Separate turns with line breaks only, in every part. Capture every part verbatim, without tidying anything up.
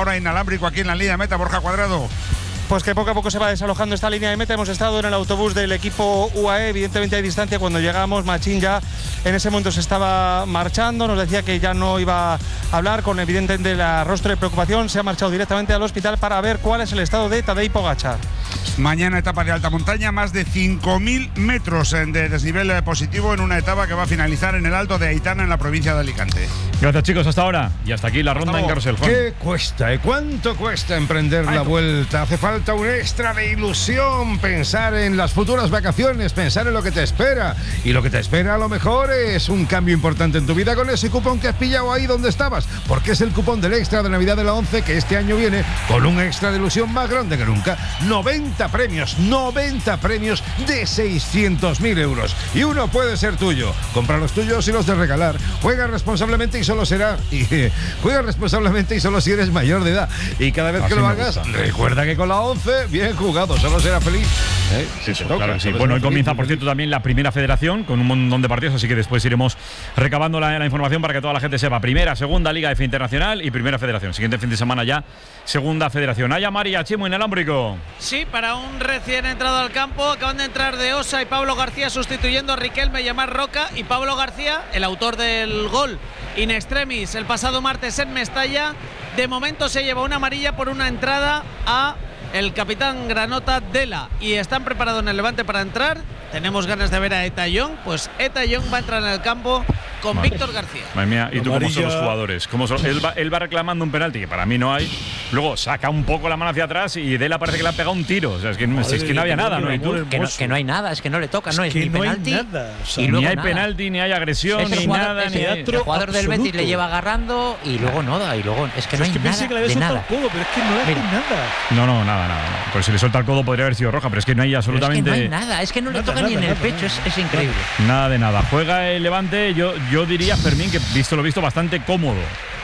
hora inalámbrico aquí en la línea de meta, Borja Cuadrado?
Pues que poco a poco se va desalojando esta línea de meta. Hemos estado en el autobús del equipo U A E, evidentemente hay distancia. Cuando llegamos, Machín ya en ese momento se estaba marchando, nos decía que ya no iba a hablar, con evidentemente el rostro de preocupación. Se ha marchado directamente al hospital para ver cuál es el estado de Tadej Pogačar.
Mañana etapa de alta montaña, más de cinco mil metros de desnivel positivo en una etapa que va a finalizar en el Alto de Aitana, en la provincia de Alicante.
Gracias, chicos, hasta ahora. Y hasta aquí la ronda en Carrusel. Juan.
¿Qué cuesta? ¿Eh? ¿Cuánto cuesta emprender Ay, la vuelta? Hace falta un extra de ilusión, pensar en las futuras vacaciones, pensar en lo que te espera. Y lo que te espera a lo mejor es un cambio importante en tu vida con ese cupón que has pillado ahí donde estabas. Porque es el cupón del extra de Navidad de la once, que este año viene con un extra de ilusión más grande que nunca. noventa premios, noventa premios de seiscientos mil euros. Y uno puede ser tuyo. Compra los tuyos y los de regalar. Juega responsablemente y solo será. Y, eh, juega responsablemente y solo si eres mayor de edad. Y cada vez Así que lo hagas, gusta. Recuerda que con la once, bien jugado, solo será feliz. ¿Eh?
Sí, sí, toca, claro, sí. Bueno, hoy comienza, por cierto, también la primera federación con un montón de partidos, así que después iremos recabando la, la información para que toda la gente sepa. Primera, segunda Liga F Internacional y primera federación. Siguiente fin de semana ya, segunda federación. ¿Hay María Chimo inalámbrico?
Sí, para un recién entrado al campo. Acaban de entrar De Osa y Pablo García sustituyendo a Riquelme y a Mar Roca. Y Pablo García, el autor del gol in extremis el pasado martes en Mestalla, de momento se lleva una amarilla por una entrada a el capitán Granota Dela. Y están preparados en el Levante para entrar. Tenemos ganas de ver a Eta Young. Pues Eta Young va a entrar en el campo con Madre. Víctor García.
Madre mía, ¿y tú cómo son los jugadores? ¿Cómo son? Él, va, él va reclamando un penalti que para mí no hay. Luego saca un poco la mano hacia atrás y Dela parece que le ha pegado un tiro. O sea, es que, Madre, es que no había nada, ¿no? ¿Y tú?
Que, no, que no hay nada, es que no le toca, es no es ni no penalti.
Nada, o sea, y ni hay nada. penalti, ni hay agresión, es ni
jugador,
nada.
Es
ni
el, el jugador del Betis le lleva agarrando y luego nada. Y luego es que no es hay que nada. Que le de nada.
El codo, pero es que no hay nada.
No, no, nada, nada. No. Pues si le suelta el codo podría haber sido roja, pero es que no hay absolutamente.
Es que no hay nada, es que no le toca ni en el pecho, es, es increíble.
Nada de nada. Juega el Levante, yo, yo diría, Fermín, que visto lo visto, bastante cómodo.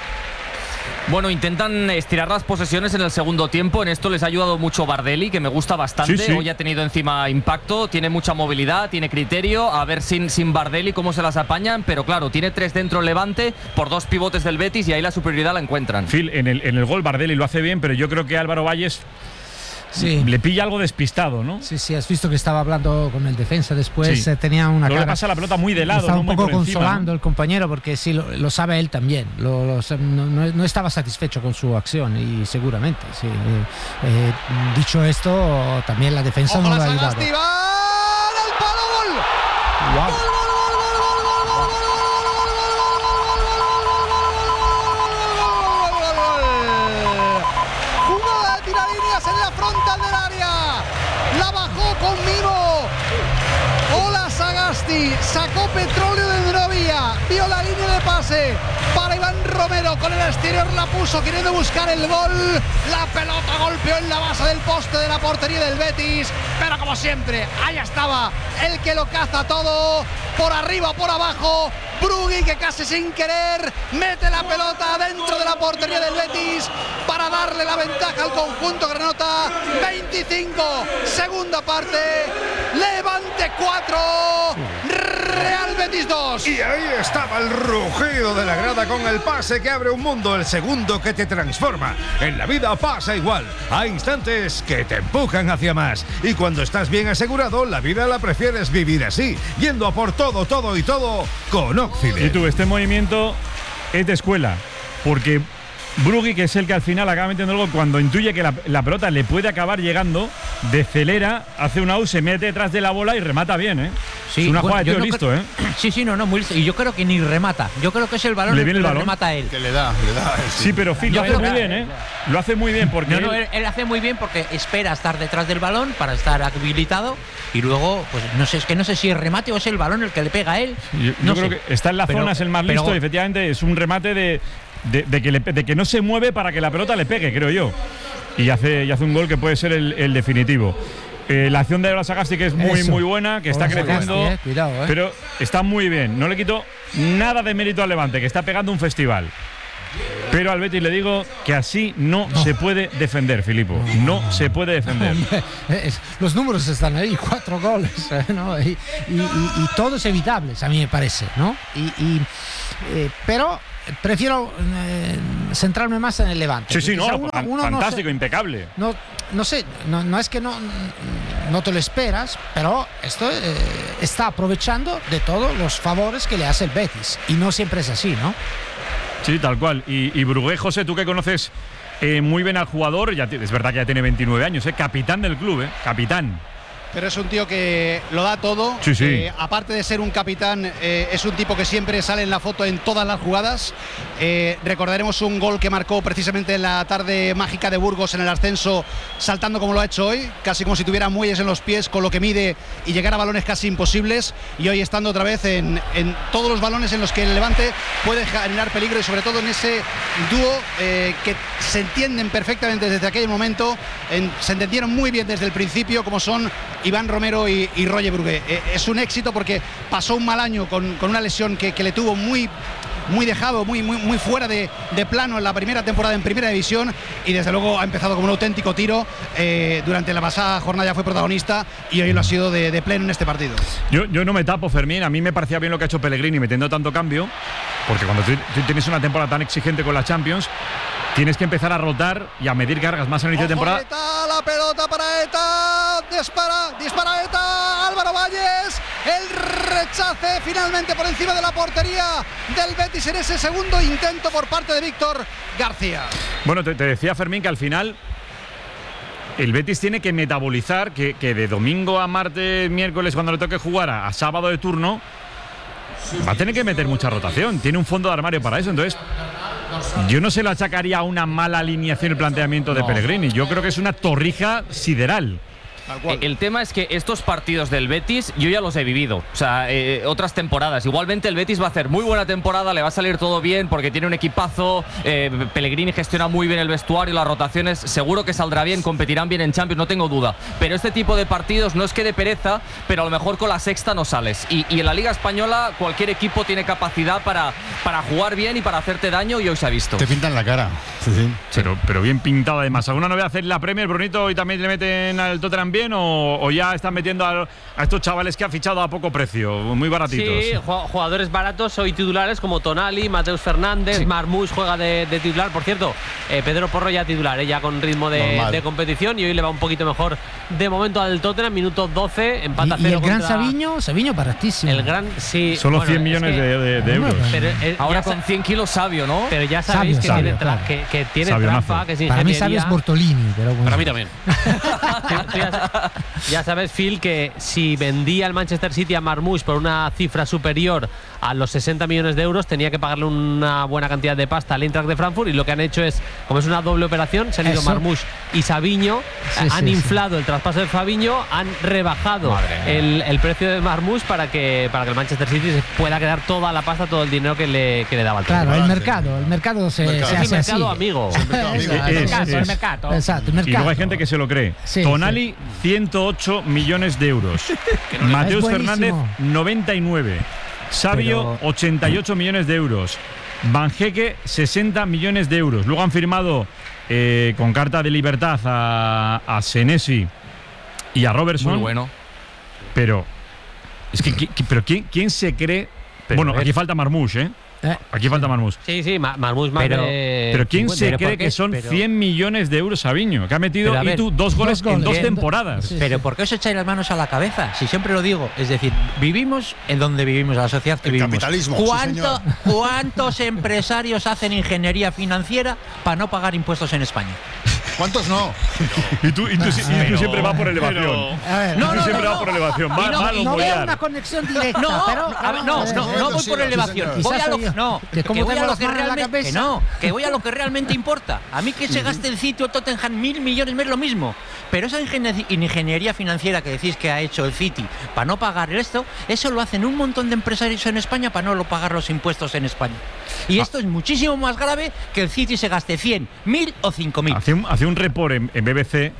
Bueno, intentan estirar las posesiones en el segundo tiempo. En esto les ha ayudado mucho Bardelli, que me gusta bastante. Sí, sí. Hoy ha tenido encima impacto, tiene mucha movilidad, tiene criterio. A ver sin, sin Bardelli cómo se las apañan. Pero claro, tiene tres dentro Levante por dos pivotes del Betis y ahí la superioridad la encuentran.
Phil, en el, en el gol Bardelli lo hace bien, pero yo creo que Álvaro Valles...
Sí.
Le pilla algo despistado, ¿no?
Sí, sí, has visto que estaba hablando con el defensa después, sí. eh, tenía una
Luego
cara...
le pasa la pelota muy de lado,
estaba
¿no?
un poco
muy
consolando
encima, ¿no?
el compañero, porque sí, lo, lo sabe él también. Lo, lo, no, no estaba satisfecho con su acción y seguramente, sí. Eh, eh, dicho esto, también la defensa
Ojo
no lo ha
ayudado.
ayudado.
¡El palo, gol!
¡Wow!
En la frontal del área, la bajó con mimo. Hola Sagasti, sacó petróleo de donde no había, vio la línea de pase para Iván Romero, con el exterior la puso queriendo buscar el gol. La pelota golpeó en la base del poste de la portería del Betis, pero como siempre, ahí estaba el que lo caza todo, por arriba, por abajo. Brugui, que casi sin querer mete la pelota dentro de la portería del Betis para darle la ventaja al conjunto granota. veinticinco, segunda parte, Levante cuatro, Real Betis dos.
Y ahí estaba el rugido de la grada con el pase que abre un mundo, el segundo que te transforma. En la vida pasa igual, hay instantes que te empujan hacia más. Y cuando estás bien asegurado, la vida la prefieres vivir así, yendo a por todo, todo y todo con Occident.
Y tú, este movimiento es de escuela, porque Brugui, que es el que al final acaba metiendo el gol, cuando intuye que la, la pelota le puede acabar llegando, decelera, hace un out, se mete detrás de la bola y remata bien, ¿eh?
Sí,
es una
bueno,
jugada de tío
no
listo,
creo,
¿eh?
Sí, sí, no, no, muy listo. Y yo creo que ni remata. Yo creo que es el balón
le viene el, el balón.
remata a él.
Que le da, le da.
Sí, sí pero Phil lo hace muy bien, ¿eh? Lo hace muy bien porque.
No, no, él, él hace muy bien porque espera estar detrás del balón para estar habilitado y luego, pues no sé, es que no sé si es remate o es el balón el que le pega a él.
Yo,
no
yo creo
sé.
que está en la
pero,
zona, es el más listo
pero,
y efectivamente es un remate de. De, de, que le, de que no se mueve para que la pelota le pegue, creo yo. Y hace, y hace un gol que puede ser el, el definitivo. Eh, la acción de Ola Sagasti, que es muy, Eso. muy buena, que está Ola creciendo. Sagasti, eh.
Cuidado, eh.
Pero está muy bien. No le quito nada de mérito al Levante, que está pegando un festival. Pero al Betis le digo que así no, no. se puede defender, Filipo. No, no se puede defender.
Los números están ahí, cuatro goles, ¿no? y, y, y, y todos evitables, a mí me parece, ¿no? Y, y, eh, pero prefiero eh, centrarme más en el Levante.
Sí, sí, no,
uno, uno
fantástico,
no sé,
impecable.
No, no sé, no, no es que no, no te lo esperas, pero esto eh, está aprovechando de todos los favores que le hace el Betis. Y no siempre es así, ¿no?
Sí, tal cual. Y, y Brugué, José, tú que conoces eh, muy bien al jugador, ya es verdad que ya tiene veintinueve años, ¿eh? Capitán del club, ¿eh? Capitán.
Pero es un tío que lo da todo.
Sí, sí.
Eh, aparte de ser un capitán, eh, es un tipo que siempre sale en la foto en todas las jugadas. Eh, recordaremos un gol que marcó precisamente en la tarde mágica de Burgos en el ascenso, saltando como lo ha hecho hoy, casi como si tuviera muelles en los pies con lo que mide y llegar a balones casi imposibles. Y hoy estando otra vez en, en todos los balones en los que el Levante puede generar peligro, y sobre todo en ese dúo eh, que se entienden perfectamente desde aquel momento, en, se entendieron muy bien desde el principio, como son Iván Romero y, y Roger Brugué. Eh, es un éxito porque pasó un mal año con, con una lesión que, que le tuvo muy, muy dejado, muy, muy, muy fuera de, de plano en la primera temporada en Primera División, y desde luego ha empezado como un auténtico tiro. Eh, durante la pasada jornada ya fue protagonista y hoy lo ha sido de, de pleno en este partido.
Yo, yo no me tapo, Fermín. A mí me parecía bien lo que ha hecho Pellegrini metiendo tanto cambio, porque cuando tú, tú tienes una temporada tan exigente con la Champions, tienes que empezar a rotar y a medir cargas más en el inicio de temporada.
Eta, la pelota para Eta, dispara, dispara Eta, Álvaro Valles, el rechace finalmente por encima de la portería del Betis en ese segundo intento por parte de Víctor García.
Bueno, te, te decía, Fermín, que al final el Betis tiene que metabolizar que, que de domingo a martes, miércoles, cuando le toque jugar a, a sábado de turno, va a tener que meter mucha rotación. Tiene un fondo de armario para eso, entonces yo no se lo achacaría a una mala alineación el planteamiento de no. Pellegrini. Yo creo que es una torrija sideral.
El tema es que estos partidos del Betis yo ya los he vivido, o sea, eh, otras temporadas. Igualmente el Betis va a hacer muy buena temporada, le va a salir todo bien porque tiene un equipazo, eh, Pellegrini gestiona muy bien el vestuario, las rotaciones, seguro que saldrá bien, competirán bien en Champions, no tengo duda. Pero este tipo de partidos no es que de pereza, pero a lo mejor con la sexta no sales. Y, y en la Liga Española cualquier equipo tiene capacidad para, para jugar bien y para hacerte daño, y hoy se ha visto.
Te pintan la cara. Sí, sí.
Pero, pero bien pintado además. ¿Alguna novedad en la Premier, Brunito? ¿Y también le meten al Tottenham bien o, o ya están metiendo a, a estos chavales que ha fichado a poco precio, muy baratitos?
Sí, jugadores baratos hoy titulares como Tonali, Mateus Fernández, sí. Marmoush juega de, de titular. Por cierto, eh, Pedro Porro ya titular, eh, ya con ritmo de, de competición, y hoy le va un poquito mejor de momento al Tottenham, minuto doce, empata
y,
cero.
Y el gran
contra...
Saviño, Saviño baratísimo.
El gran, sí.
Solo
bueno,
cien millones
es que,
de, de, de euros.
Pero, eh,
ahora con cien kilos Sabio, ¿no?
Pero ya sabéis
sabio,
que,
sabio,
tiene tra
claro.
que, que tiene
Sabio
trampa,
nazo.
que es
Para
ingeniería.
mí Sabio es Bortolini, pero bueno.
Para mí también. tú, tú ya, ya sabes, Phil, que si vendía el Manchester City a Marmoush por una cifra superior a los sesenta millones de euros, tenía que pagarle una buena cantidad de pasta al Eintracht de Frankfurt, y lo que han hecho es, como es una doble operación, se han ido Marmoush y Saviño, sí, han sí, inflado sí. el traspaso de Fabinho, han rebajado el, el precio de Marmoush para que, para que el Manchester City se pueda quedar toda la pasta, todo el dinero que le, que le daba al
Claro, el mercado, el mercado se,
mercado.
se
es
hace
el mercado
así.
amigo.
Es, es,
el mercado, el mercado.
Exacto, el mercado.
Y luego hay gente que se lo cree.
Sí,
Tonali,
sí.
ciento ocho millones de euros. Mateus Fernández, noventa y nueve. Sabio, pero... ochenta y ocho millones de euros. Banjeque, sesenta millones de euros. Luego han firmado eh, con carta de libertad a, a Senesi y a Robertson.
Muy bueno.
Pero, es que, pero ¿quién, quién se cree? Pero bueno, aquí falta Marmoush, ¿eh?
Eh,
Aquí falta Marmoush.
Sí, sí, Marmoush más
pero,
de
pero ¿quién
cincuenta,
se cree
qué?
que son
pero...
cien millones de euros Saviño? Que ha metido
ver,
y tú dos goles, dos goles en dos temporadas.
Sí, pero ¿por qué os echáis las manos a la cabeza? Si siempre lo digo. Es decir, vivimos en donde vivimos, la sociedad que
el
vivimos.
Capitalismo.
¿Cuánto,
Sí,
¿Cuántos empresarios hacen ingeniería financiera para no pagar impuestos en España?
¿Cuántos no?
Y tú, y tú, y tú
pero,
siempre vas por elevación.
A ver,
no,
tú
no,
siempre
no,
vas por elevación. Va,
no,
va a
no veo
mollar.
una conexión directa.
No,
pero,
a ver, no, no, no voy por elevación. Voy a lo, no,
que como
voy a
tengo
lo
las
que
manos en la
realmente, que
cabeza.
no, que voy a lo que realmente importa. A mí que se gaste el City o Tottenham mil millones me es lo mismo. Pero esa ingenie- ingeniería financiera que decís que ha hecho el City para no pagar esto, eso lo hacen un montón de empresarios en España para no lo pagar los impuestos en España. Y esto es muchísimo más grave que el City se gaste cien, mil o cinco mil.
Hace un, hace un report en, en B B C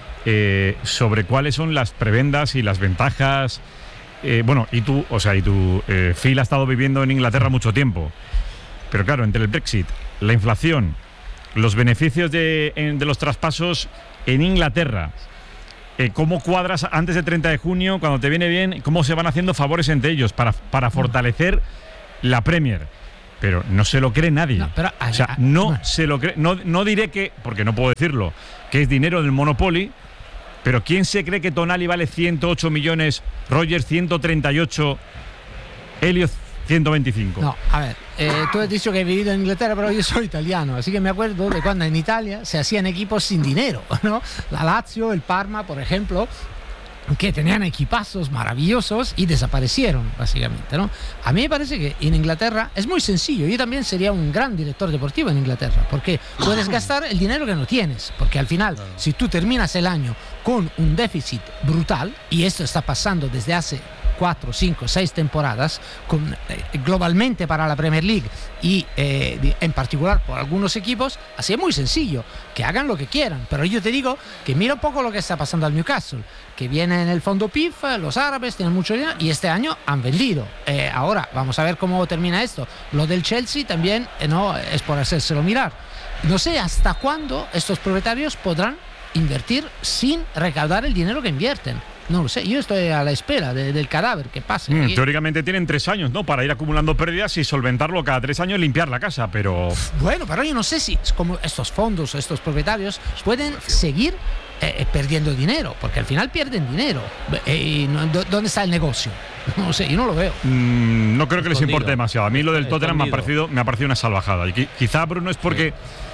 eh, sobre cuáles son las prebendas y las ventajas. Eh, bueno, y tú, o sea, y tú, eh, Phil ha estado viviendo en Inglaterra mucho tiempo. Pero claro, entre el Brexit, la inflación, los beneficios de, en, de los traspasos en Inglaterra, eh, cómo cuadras antes del treinta de junio, cuando te viene bien, cómo se van haciendo favores entre ellos para, para fortalecer la Premier. pero no se lo cree nadie.
No, pero,
o sea, no bueno. se lo cree. No, no diré que, porque no puedo decirlo, que es dinero del Monopoly, pero ¿quién se cree que Tonali vale ciento ocho millones, Rogers ciento treinta y ocho, Elliot ciento veinticinco?
No, a ver, eh, tú has dicho que he vivido en Inglaterra, pero yo soy italiano, así que me acuerdo de cuando en Italia se hacían equipos sin dinero, ¿no? La Lazio, el Parma, por ejemplo, que tenían equipazos maravillosos y desaparecieron, básicamente, ¿no? A mí me parece que en Inglaterra es muy sencillo. Yo también sería un gran director deportivo en Inglaterra, porque puedes gastar el dinero que no tienes, porque al final, si tú terminas el año con un déficit brutal, y esto está pasando desde hace cuatro, cinco, seis temporadas con, eh, globalmente para la Premier League y eh, en particular por algunos equipos, así es muy sencillo, que hagan lo que quieran, pero yo te digo que mira un poco lo que está pasando al Newcastle, que viene en el fondo P I F, los árabes tienen mucho dinero y este año han vendido. Eh, ahora vamos a ver cómo termina esto. Lo del Chelsea también eh, no es por hacérselo mirar. No sé hasta cuándo estos propietarios podrán invertir sin recaudar el dinero que invierten. No lo sé, yo estoy a la espera de, del cadáver que pase.
Mm, teóricamente tienen tres años, ¿no? Para ir acumulando pérdidas y solventarlo cada tres años, limpiar la casa, pero...
Bueno, pero yo no sé si como estos fondos, estos propietarios pueden seguir eh, perdiendo dinero, porque al final pierden dinero. Eh, ¿Dónde está el negocio? No sé, yo no lo veo.
Mm, no creo que les importe demasiado. A mí lo del Tottenham me ha parecido, me ha parecido una salvajada. Y quizá, Bruno, es porque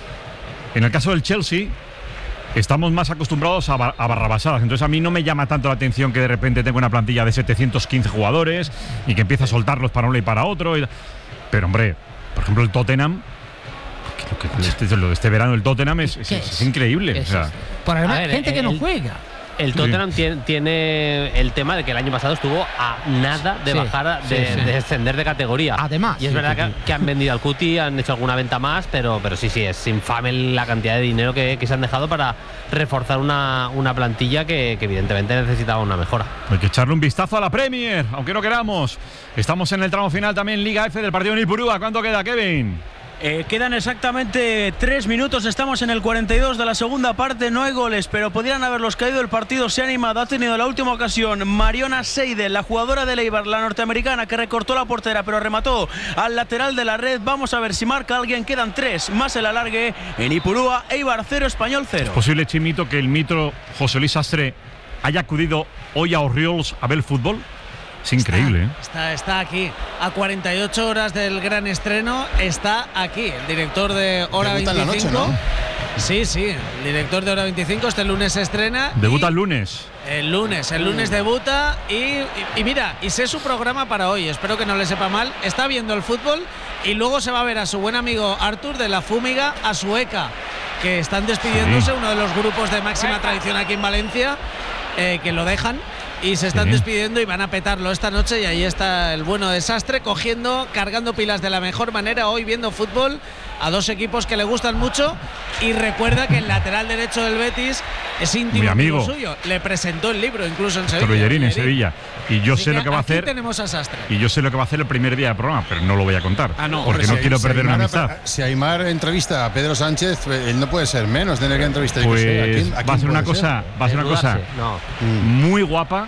en el caso del Chelsea estamos más acostumbrados a, bar a barrabasadas. Entonces a mí no me llama tanto la atención que de repente tenga una plantilla de setecientos quince jugadores y que empiece a soltarlos para uno y para otro. Y... Pero hombre, por ejemplo el Tottenham, lo, que, este, lo de este verano el Tottenham es, es, es, es increíble.
Es
o sea,
por hay gente que no juega.
El Tottenham sí. tiene, tiene el tema de que el año pasado estuvo a nada de sí, bajar, de, sí, sí. de descender de categoría.
Además.
Y es
sí,
verdad
sí,
que,
sí.
que han vendido al Cuti, han hecho alguna venta más, pero, pero sí, sí, es infame la cantidad de dinero que, que se han dejado para reforzar una, una plantilla que, que evidentemente necesitaba una mejora.
Hay que echarle un vistazo a la Premier, aunque no queramos. Estamos en el tramo final también, Liga F del partido en Ipurúa. ¿Cuánto queda, Kevin?
Eh, quedan exactamente tres minutos, estamos en el cuarenta y dos de la segunda parte, no hay goles, pero podrían haberlos caído, el partido se ha animado, ha tenido la última ocasión Mariona Seidel, la jugadora del Eibar, la norteamericana, que recortó la portera, pero remató al lateral de la red. Vamos a ver si marca alguien, quedan tres, más el alargue en Ipurúa, Eibar cero, Español cero.
¿Es posible, Chimito, que el mitro José Luis Sastre haya acudido hoy a Orriols a ver el fútbol? Es increíble,
está, ¿eh? Está, está aquí. A cuarenta y ocho horas del gran estreno, está aquí. El director de Hora
Debuta
veinticinco.
En la noche, ¿no?
Sí, sí. El director de Hora veinticinco este lunes se estrena.
Debuta el lunes.
El lunes, el lunes debuta y, y, y mira, y sé su programa para hoy. Espero que no le sepa mal. Está viendo el fútbol y luego se va a ver a su buen amigo Artur de la Fúmiga, a Sueca, que están despidiéndose, sí. Uno de los grupos de máxima tradición aquí en Valencia, eh, que lo dejan. Y se están sí. despidiendo y van a petarlo esta noche. Y ahí está el bueno de Sastre, cogiendo, cargando pilas de la mejor manera hoy, viendo fútbol a dos equipos que le gustan mucho. Y recuerda que el lateral derecho del Betis es íntimo
mi amigo
suyo. Le presentó el libro incluso en Sevilla.
Trullerín, en Sevilla. Y yo
Así
sé
que
lo que va a hacer.
Tenemos a Sastre.
Y yo sé lo que va a hacer el primer día del programa, pero no lo voy a contar.
Ah, no,
porque
hombre,
no
si,
quiero
si
perder
Aymar,
una amistad.
Si Aymar entrevista a Pedro Sánchez, él no puede ser menos tener que entrevistar.
Pues
¿A quién, a
va a ser una
ser?
cosa, va a ser una cosa
no.
muy guapa.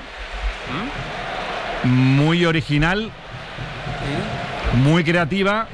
¿Mm? Muy original, ¿sí? Muy creativa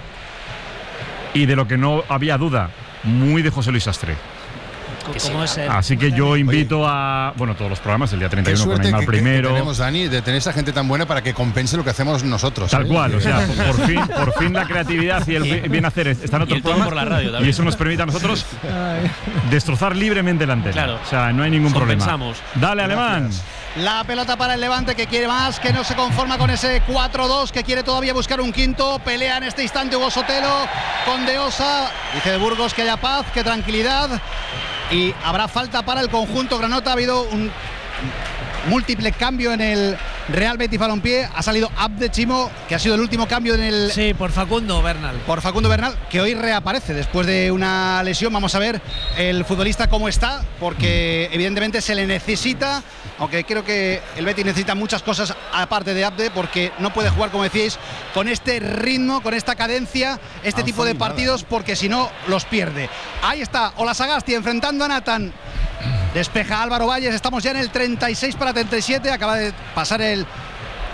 y de lo que no había duda, muy de José Luis Sastre.
¿Cómo es él?
Así que yo invito Oye, a bueno todos los programas el día treinta y uno con Aymar
que,
primero.
Que tenemos, Dani, de tener esa gente tan buena para que compense lo que hacemos nosotros.
Tal
¿eh?
cual, o sea, por, por fin, por fin la creatividad y el bien hacer están otros programas
por la radio,
y eso nos permite a nosotros destrozar libremente la antena.
Claro.
O sea, no hay ningún problema. Dale,
Gracias.
Alemán.
La pelota para el Levante, que quiere más, que no se conforma con ese cuatro dos, que quiere todavía buscar un quinto. Pelea en este instante Hugo Sotelo con De Osa. Dice de Burgos que haya paz, que tranquilidad. Y habrá falta para el conjunto granota. Ha habido un múltiple cambio en el Real Betis Balompié. Ha salido Abde Chimo, que ha sido el último cambio en el...
Sí, por Facundo Bernal.
Por Facundo Bernal, que hoy reaparece después de una lesión. Vamos a ver el futbolista cómo está, porque evidentemente se le necesita, aunque creo que el Betis necesita muchas cosas aparte de Abde, porque no puede jugar, como decíais, con este ritmo, con esta cadencia, este tipo de partidos, porque si no los pierde. Ahí está Olasagasti enfrentando a Nathan. Despeja Álvaro Valles, estamos ya en el treinta y seis para treinta y siete, acaba de pasar el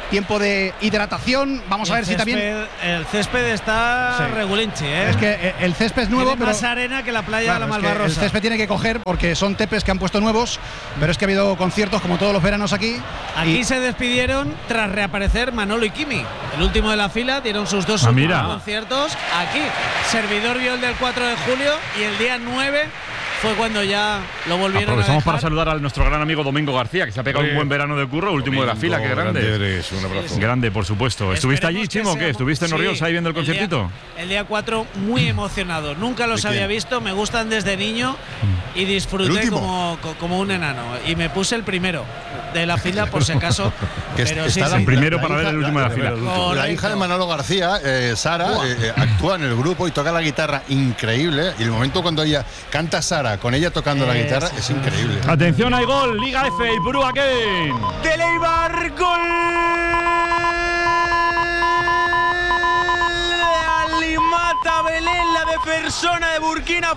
tiempo de hidratación. Vamos a ver si también.
El césped está sí. regulinchi, ¿eh?
Es que el césped es nuevo,
tiene
pero
más arena que la playa
claro,
de la
es
Malvarrosa.
El césped tiene que coger porque son tepes que han puesto nuevos, pero es que ha habido conciertos como todos los veranos aquí.
Aquí y... se despidieron tras reaparecer Manolo y Kimi. El último de la fila dieron sus dos
ah,
últimos
mira.
conciertos aquí. Servidor vio el del cuatro de julio y el día nueve fue cuando ya lo volvieron
Aprovechamos
a dejar.
para saludar a nuestro gran amigo Domingo García, que se ha pegado Oye, un buen verano de curro, último
Domingo,
de la fila, que grande.
grande eres, un abrazo.
Sí, sí. Grande, por supuesto.
Esperemos
¿Estuviste allí, Chimo, o qué? ¿Estuviste en
sí,
Orriols ahí viendo el conciertito?
El día, el día cuatro, muy emocionado. Nunca los había visto, me gustan desde niño y disfruté como, como un enano. Y me puse el primero de la fila, por si acaso.
que pero sí, sí. El primero la, la para hija, ver el último
la,
de la fila.
La, la hija de Manolo García, eh, Sara, eh, actúa en el grupo y toca la guitarra increíble. Y el momento cuando ella canta Sara, con ella tocando eh, la guitarra, sí, es increíble.
Atención, hay gol, Liga F, Ipurú again.
De Leibar, gol. Alimata Belén, la de persona de Burkina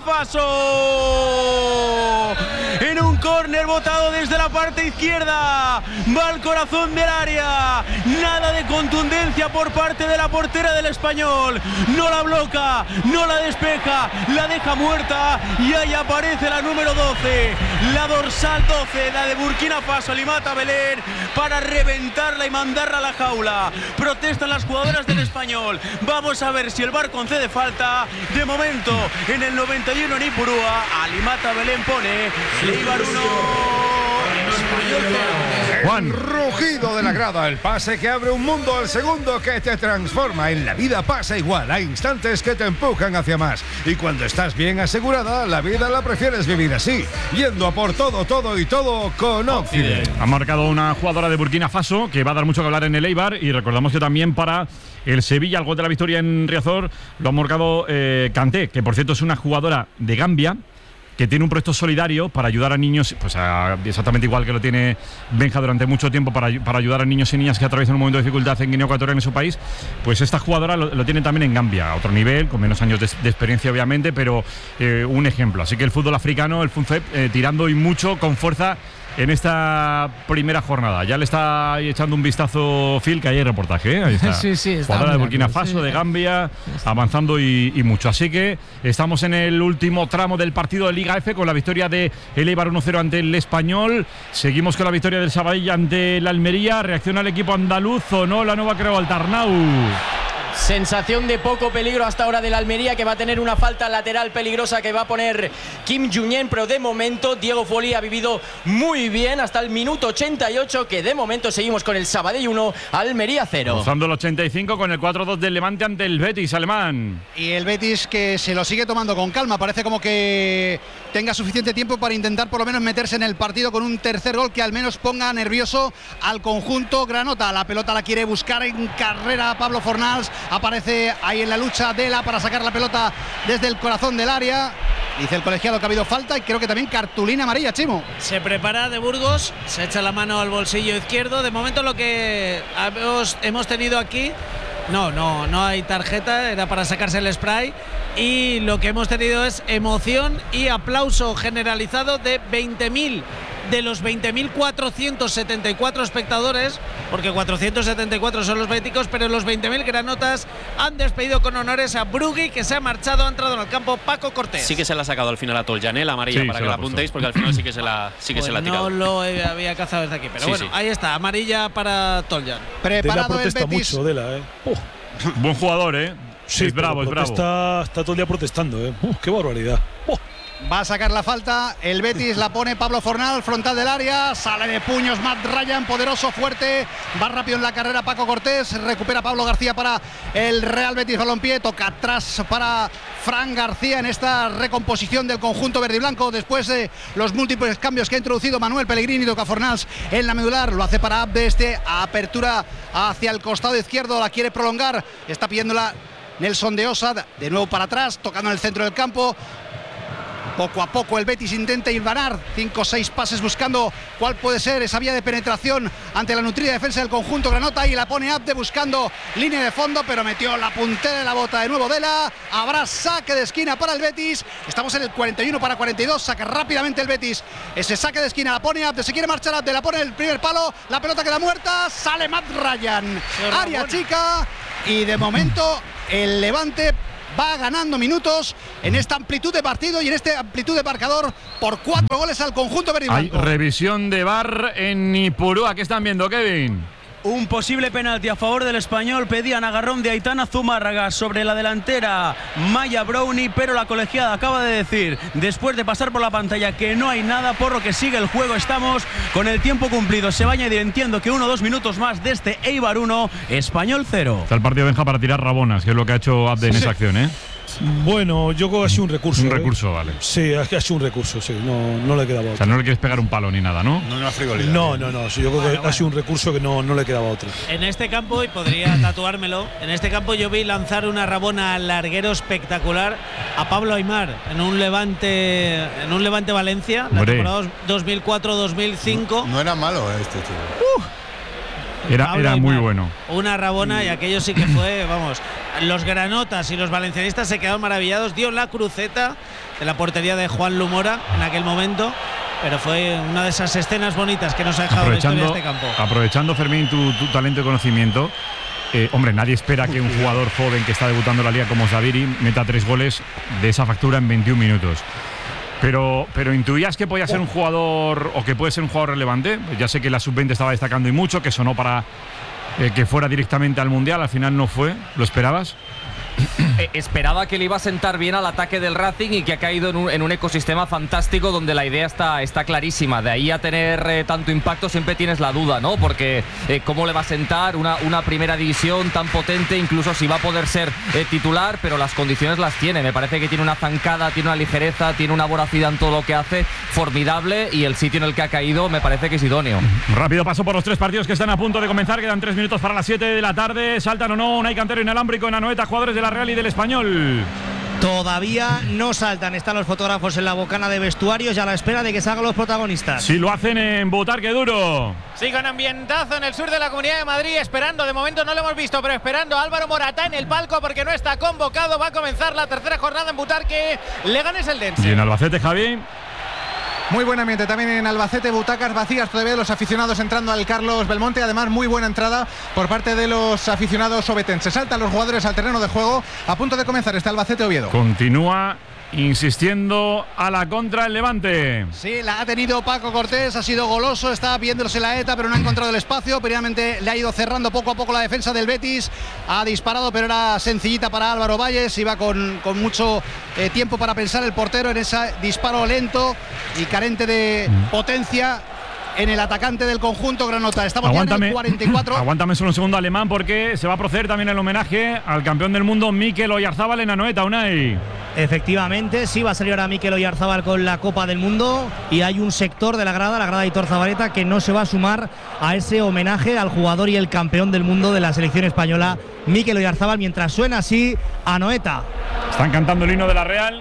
Faso. En un córner botado desde la parte izquierda. Va al corazón del área. Nada de contundencia por parte de la portera del Español. No la bloca, no la despeja, la deja muerta. Y ahí aparece la número doce. La dorsal doce, la de Burkina Faso, Alimata Belén, para reventarla y mandarla a la jaula. Protestan las jugadoras del Español. Vamos a ver si el V A R concede falta. De momento, en el noventa y uno en Ipurúa, Alimata Belén pone Leibar uno, Español cero.
Juan. Rugido de la grada, el pase que abre un mundo al segundo que te transforma. En la vida pasa igual, hay instantes que te empujan hacia más. Y cuando estás bien asegurada, la vida la prefieres vivir así, yendo a por todo, todo y todo con Occident.
Ha marcado una jugadora de Burkina Faso que va a dar mucho que hablar en el Eibar, y recordamos que también para el Sevilla, el gol de la victoria en Riazor, lo ha marcado eh, Kanté, que por cierto es una jugadora de Gambia, que tiene un proyecto solidario para ayudar a niños, pues a, exactamente igual que lo tiene Benja durante mucho tiempo, para, para ayudar a niños y niñas que atraviesan un momento de dificultad en Guinea Ecuatorial, en su país. Pues esta jugadora lo, lo tiene también en Gambia, a otro nivel, con menos años de, de experiencia obviamente, pero eh, un ejemplo. Así que el fútbol africano, el FUNFEP, eh, tirando y mucho, con fuerza en esta primera jornada. Ya le está echando un vistazo Phil, que ahí hay reportaje, ¿eh? Ahí está.
Sí, sí, está
jugadora de Burkina Faso, sí, de Gambia, avanzando y, y mucho. Así que estamos en el último tramo del partido de Liga F, con la victoria de el Eibar uno cero ante el Español. Seguimos con la victoria del Sabadell ante el Almería. Reacciona el equipo andaluz, o no, la nueva creo al Tarnau.
Sensación de poco peligro hasta ahora del Almería, que va a tener una falta lateral peligrosa que va a poner Kim Junyent, pero de momento Diego Foley ha vivido muy bien hasta el minuto ochenta y ocho, que de momento seguimos con el Sabadell uno, Almería cero.
Rozando el ochenta y cinco con el cuatro dos del Levante ante el Betis alemán.
Y el Betis que se lo sigue tomando con calma, parece como que tenga suficiente tiempo para intentar por lo menos meterse en el partido con un tercer gol que al menos ponga nervioso al conjunto granota. La pelota la quiere buscar en carrera Pablo Fornals. Aparece ahí en la lucha Dela para sacar la pelota desde el corazón del área. Dice el colegiado que ha habido falta y creo que también cartulina amarilla, Chimo.
Se prepara de Burgos, se echa la mano al bolsillo izquierdo. De momento lo que hemos, hemos tenido aquí, no, no, no hay tarjeta, era para sacarse el spray. Y lo que hemos tenido es emoción y aplauso generalizado de veinte mil de los veinte mil cuatrocientos setenta y cuatro espectadores, porque cuatrocientos setenta y cuatro son los béticos, pero los veinte mil granotas han despedido con honores a Brugui, que se ha marchado, ha entrado en el campo Paco Cortés.
Sí que se la ha sacado al final a Toljan, la amarilla, sí, para que la apuntéis, porque al final sí que se la, sí que pues se la ha tirado.
No lo había cazado desde aquí, pero sí, bueno, sí, ahí está, amarilla para Toljan.
Preparado
Dela protesta
el Betis.
mucho, Dela, ¿eh? Uh.
Buen jugador, ¿eh?
Sí,
es bravo, es bravo.
Está, está todo el día protestando, ¿eh? Uh, ¡Qué barbaridad! Uh.
Va a sacar la falta, el Betis la pone Pablo Fornal, frontal del área, sale de puños Matt Ryan, poderoso, fuerte, va rápido en la carrera Paco Cortés, recupera Pablo García para el Real Betis Balompié, toca atrás para Fran García en esta recomposición del conjunto verde y blanco después de los múltiples cambios que ha introducido Manuel Pellegrini. Toca Fornals en la medular, lo hace para Abde, este apertura hacia el costado izquierdo, la quiere prolongar, está pidiéndola Nelson de Osa, de nuevo para atrás, tocando en el centro del campo. Poco a poco el Betis intenta hilvanar cinco o seis pases buscando cuál puede ser esa vía de penetración ante la nutrida defensa del conjunto granota, y la pone Abde buscando línea de fondo, pero metió la puntera de la bota de nuevo Dela. Habrá saque de esquina para el Betis. Estamos en el cuarenta y uno para cuarenta y dos. Saca rápidamente el Betis ese saque de esquina, la pone Abde, se quiere marchar Abde, la pone en el primer palo, la pelota queda muerta, sale Matt Ryan, área chica, y de momento el Levante va ganando minutos en esta amplitud de partido y en esta amplitud de marcador por cuatro goles al conjunto verde y
Hay
blanco.
revisión de V A R en Ipurúa. ¿Qué están viendo, Kevin?
Un posible penalti a favor del Español. Pedían agarrón de Aitana Zumárraga sobre la delantera Maya Brownie, pero la colegiada acaba de decir, después de pasar por la pantalla, que no hay nada, por lo que sigue el juego. Estamos con el tiempo cumplido. Se va a añadir, entiendo que uno o dos minutos más de este Eibar uno, Español cero.
Está el partido Benja para tirar rabonas, que es lo que ha hecho Abde en
Sí.
esa acción, ¿eh?
Bueno, yo creo que ha sido un recurso.
Un
¿eh?
recurso, vale.
Sí, ha ha sido un recurso, sí. No, no le quedaba
O
otro.
sea, no le quieres pegar un palo ni nada, ¿no?
No, una frivolidad.
No, no, no. Sí, yo creo que ha sido un recurso que no, no le quedaba otro.
En este campo, y podría tatuármelo, en este campo yo vi lanzar una rabona al larguero espectacular a Pablo Aimar en un Levante en un Levante Valencia, la
Hombre.
temporada dos mil cuatro dos mil cinco.
No era malo eh, este chico.
Era,
Pablo
era muy
Aimar,
bueno.
Una rabona, y aquello sí que fue, vamos, los granotas y los valencianistas se quedaron maravillados. Dio la cruceta de la portería de Juan Lumora en aquel momento, pero fue una de esas escenas bonitas que nos ha dejado la historia de
Aprovechando,
este campo.
aprovechando, Fermín, tu, tu talento y conocimiento. Eh, hombre, nadie espera que un jugador joven que está debutando en la liga como Zaviri meta tres goles de esa factura en veintiún minutos. Pero, pero intuías que podía ser un jugador, o que puede ser un jugador relevante. Ya sé que la sub veinte estaba destacando y mucho, que sonó para eh, que fuera directamente al Mundial. Al final no fue. ¿Lo esperabas?
Eh, esperaba que le iba a sentar bien al ataque del Racing y que ha caído en un, en un ecosistema fantástico donde la idea está, está clarísima. De ahí a tener eh, tanto impacto siempre tienes la duda, ¿no? Porque eh, cómo le va a sentar una, una primera división tan potente, incluso si va a poder ser eh, titular, pero las condiciones las tiene. Me parece que tiene una zancada, tiene una ligereza, tiene una voracidad en todo lo que hace, formidable, y el sitio en el que ha caído me parece que es idóneo.
Rápido paso por los tres partidos que están a punto de comenzar. Quedan tres minutos para las siete de la tarde. Saltan o no Unai Cantero inalámbrico en Anoeta, jugadores de la Real y del Español.
Todavía no saltan, están los fotógrafos en la bocana de vestuarios y a la espera de que salgan los protagonistas.
Si lo hacen en Botarque Duro.
Sí, con ambientazo en el sur de la Comunidad de Madrid, esperando, de momento no lo hemos visto, pero esperando a Álvaro Morata en el palco porque no está convocado. Va a comenzar la tercera jornada en Butarque. Leganés Eldense.
Y en Albacete, Javi.
Muy buen ambiente también en Albacete, butacas vacías todavía de los aficionados entrando al Carlos Belmonte. Además, muy buena entrada por parte de los aficionados obetenses. Saltan los jugadores al terreno de juego, a punto de comenzar este Albacete Oviedo.
Continúa insistiendo a la contra el Levante.
Sí, la ha tenido Paco Cortés, ha sido goloso, está viéndose la ETA, pero no ha encontrado el espacio. Previamente le ha ido cerrando poco a poco la defensa del Betis. Ha disparado, pero era sencillita para Álvaro Valles. Iba con, con mucho eh, tiempo para pensar el portero en ese disparo lento y carente de potencia en el atacante del conjunto granota. Estamos ya en el cuarenta y cuatro.
Aguántame solo un segundo, Alemán, porque se va a proceder también el homenaje al campeón del mundo Mikel Oyarzábal en Anoeta, Unai.
Efectivamente, sí va a salir ahora Mikel Oyarzábal con la Copa del Mundo, y hay un sector de la grada, la grada de Aitor Zabaleta, que no se va a sumar a ese homenaje al jugador y el campeón del mundo de la selección española, Mikel Oyarzábal, mientras suena así Anoeta.
Están cantando el himno de la Real.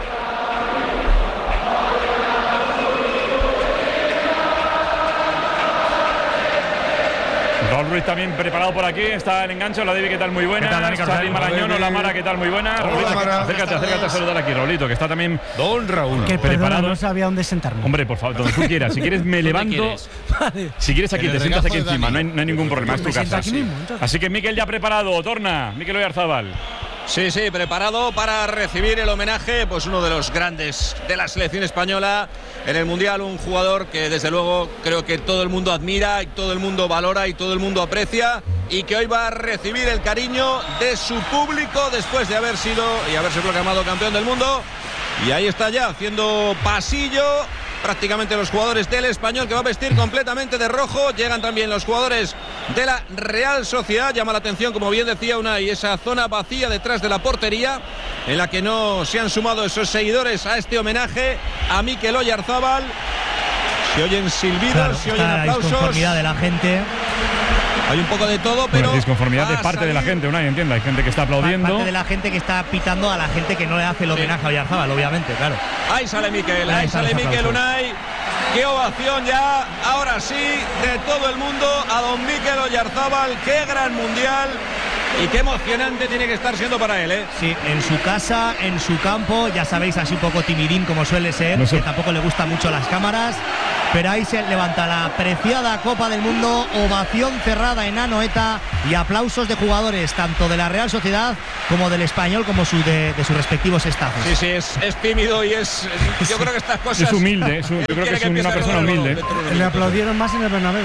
Raúl Ruiz también preparado por aquí, está el enganche. Hola David, ¿qué tal? Muy buena.
¿Qué tal, Dani Carvajal?
Charly Marañón, hola Mara, ¿qué tal? Muy buena.
Hola,
Raulito,
Mara.
acércate, acércate a saludar aquí, Raulito, que está también
Don Raúl.
Que perdona,
preparado.
no sabía dónde sentarme.
Hombre, por favor, donde tú quieras. Si quieres me
¿Dónde
levanto.
quieres?
Vale.
Si quieres aquí,
En
te
el
sientas aquí
regazo de
encima,
Dani.
no hay, no hay ningún problema, es tu
Me siento
casa.
aquí mismo, entonces.
Así que Mikel ya preparado, torna, Mikel Oyarzábal.
Sí, sí, preparado para recibir el homenaje, pues uno de los grandes de la selección española en el Mundial, un jugador que desde luego creo que todo el mundo admira y todo el mundo valora y todo el mundo aprecia, y que hoy va a recibir el cariño de su público después de haber sido y haberse proclamado campeón del mundo. Y ahí está ya haciendo pasillo prácticamente los jugadores del Español, que va a vestir completamente de rojo. Llegan también los jugadores de la Real Sociedad. Llama la atención, como bien decía Unai, esa zona vacía detrás de la portería, en la que no se han sumado esos seguidores a este homenaje a Mikel Oyarzábal. Se oyen silbidos,
Claro,
se oyen
está la
aplausos.
disconformidad de la gente.
Hay un poco de todo, pero.
Bueno, disconformidad de parte de la gente, Unai, entienda. Hay gente que está aplaudiendo.
Parte de la gente que está pitando a la gente que no le hace el homenaje sí. a Oyarzábal, obviamente, claro.
Ahí sale Mikel, ahí sale Mikel Unai. Qué ovación ya, ahora sí, de todo el mundo a don Mikel Oyarzábal. Qué gran mundial. Y qué emocionante tiene que estar siendo para él, ¿eh?
Sí, en su casa, en su campo, ya sabéis, así un poco timidín como suele ser, no sé. que tampoco le gustan mucho las cámaras, pero ahí se levanta la preciada Copa del Mundo, ovación cerrada en Anoeta y aplausos de jugadores, tanto de la Real Sociedad como del Español, como su de, de sus respectivos estafos.
Sí, sí, es, es tímido y es. Yo creo que estas cosas.
Es humilde, es un, yo creo que es que una persona humilde.
Le aplaudieron más en el Bernabéu.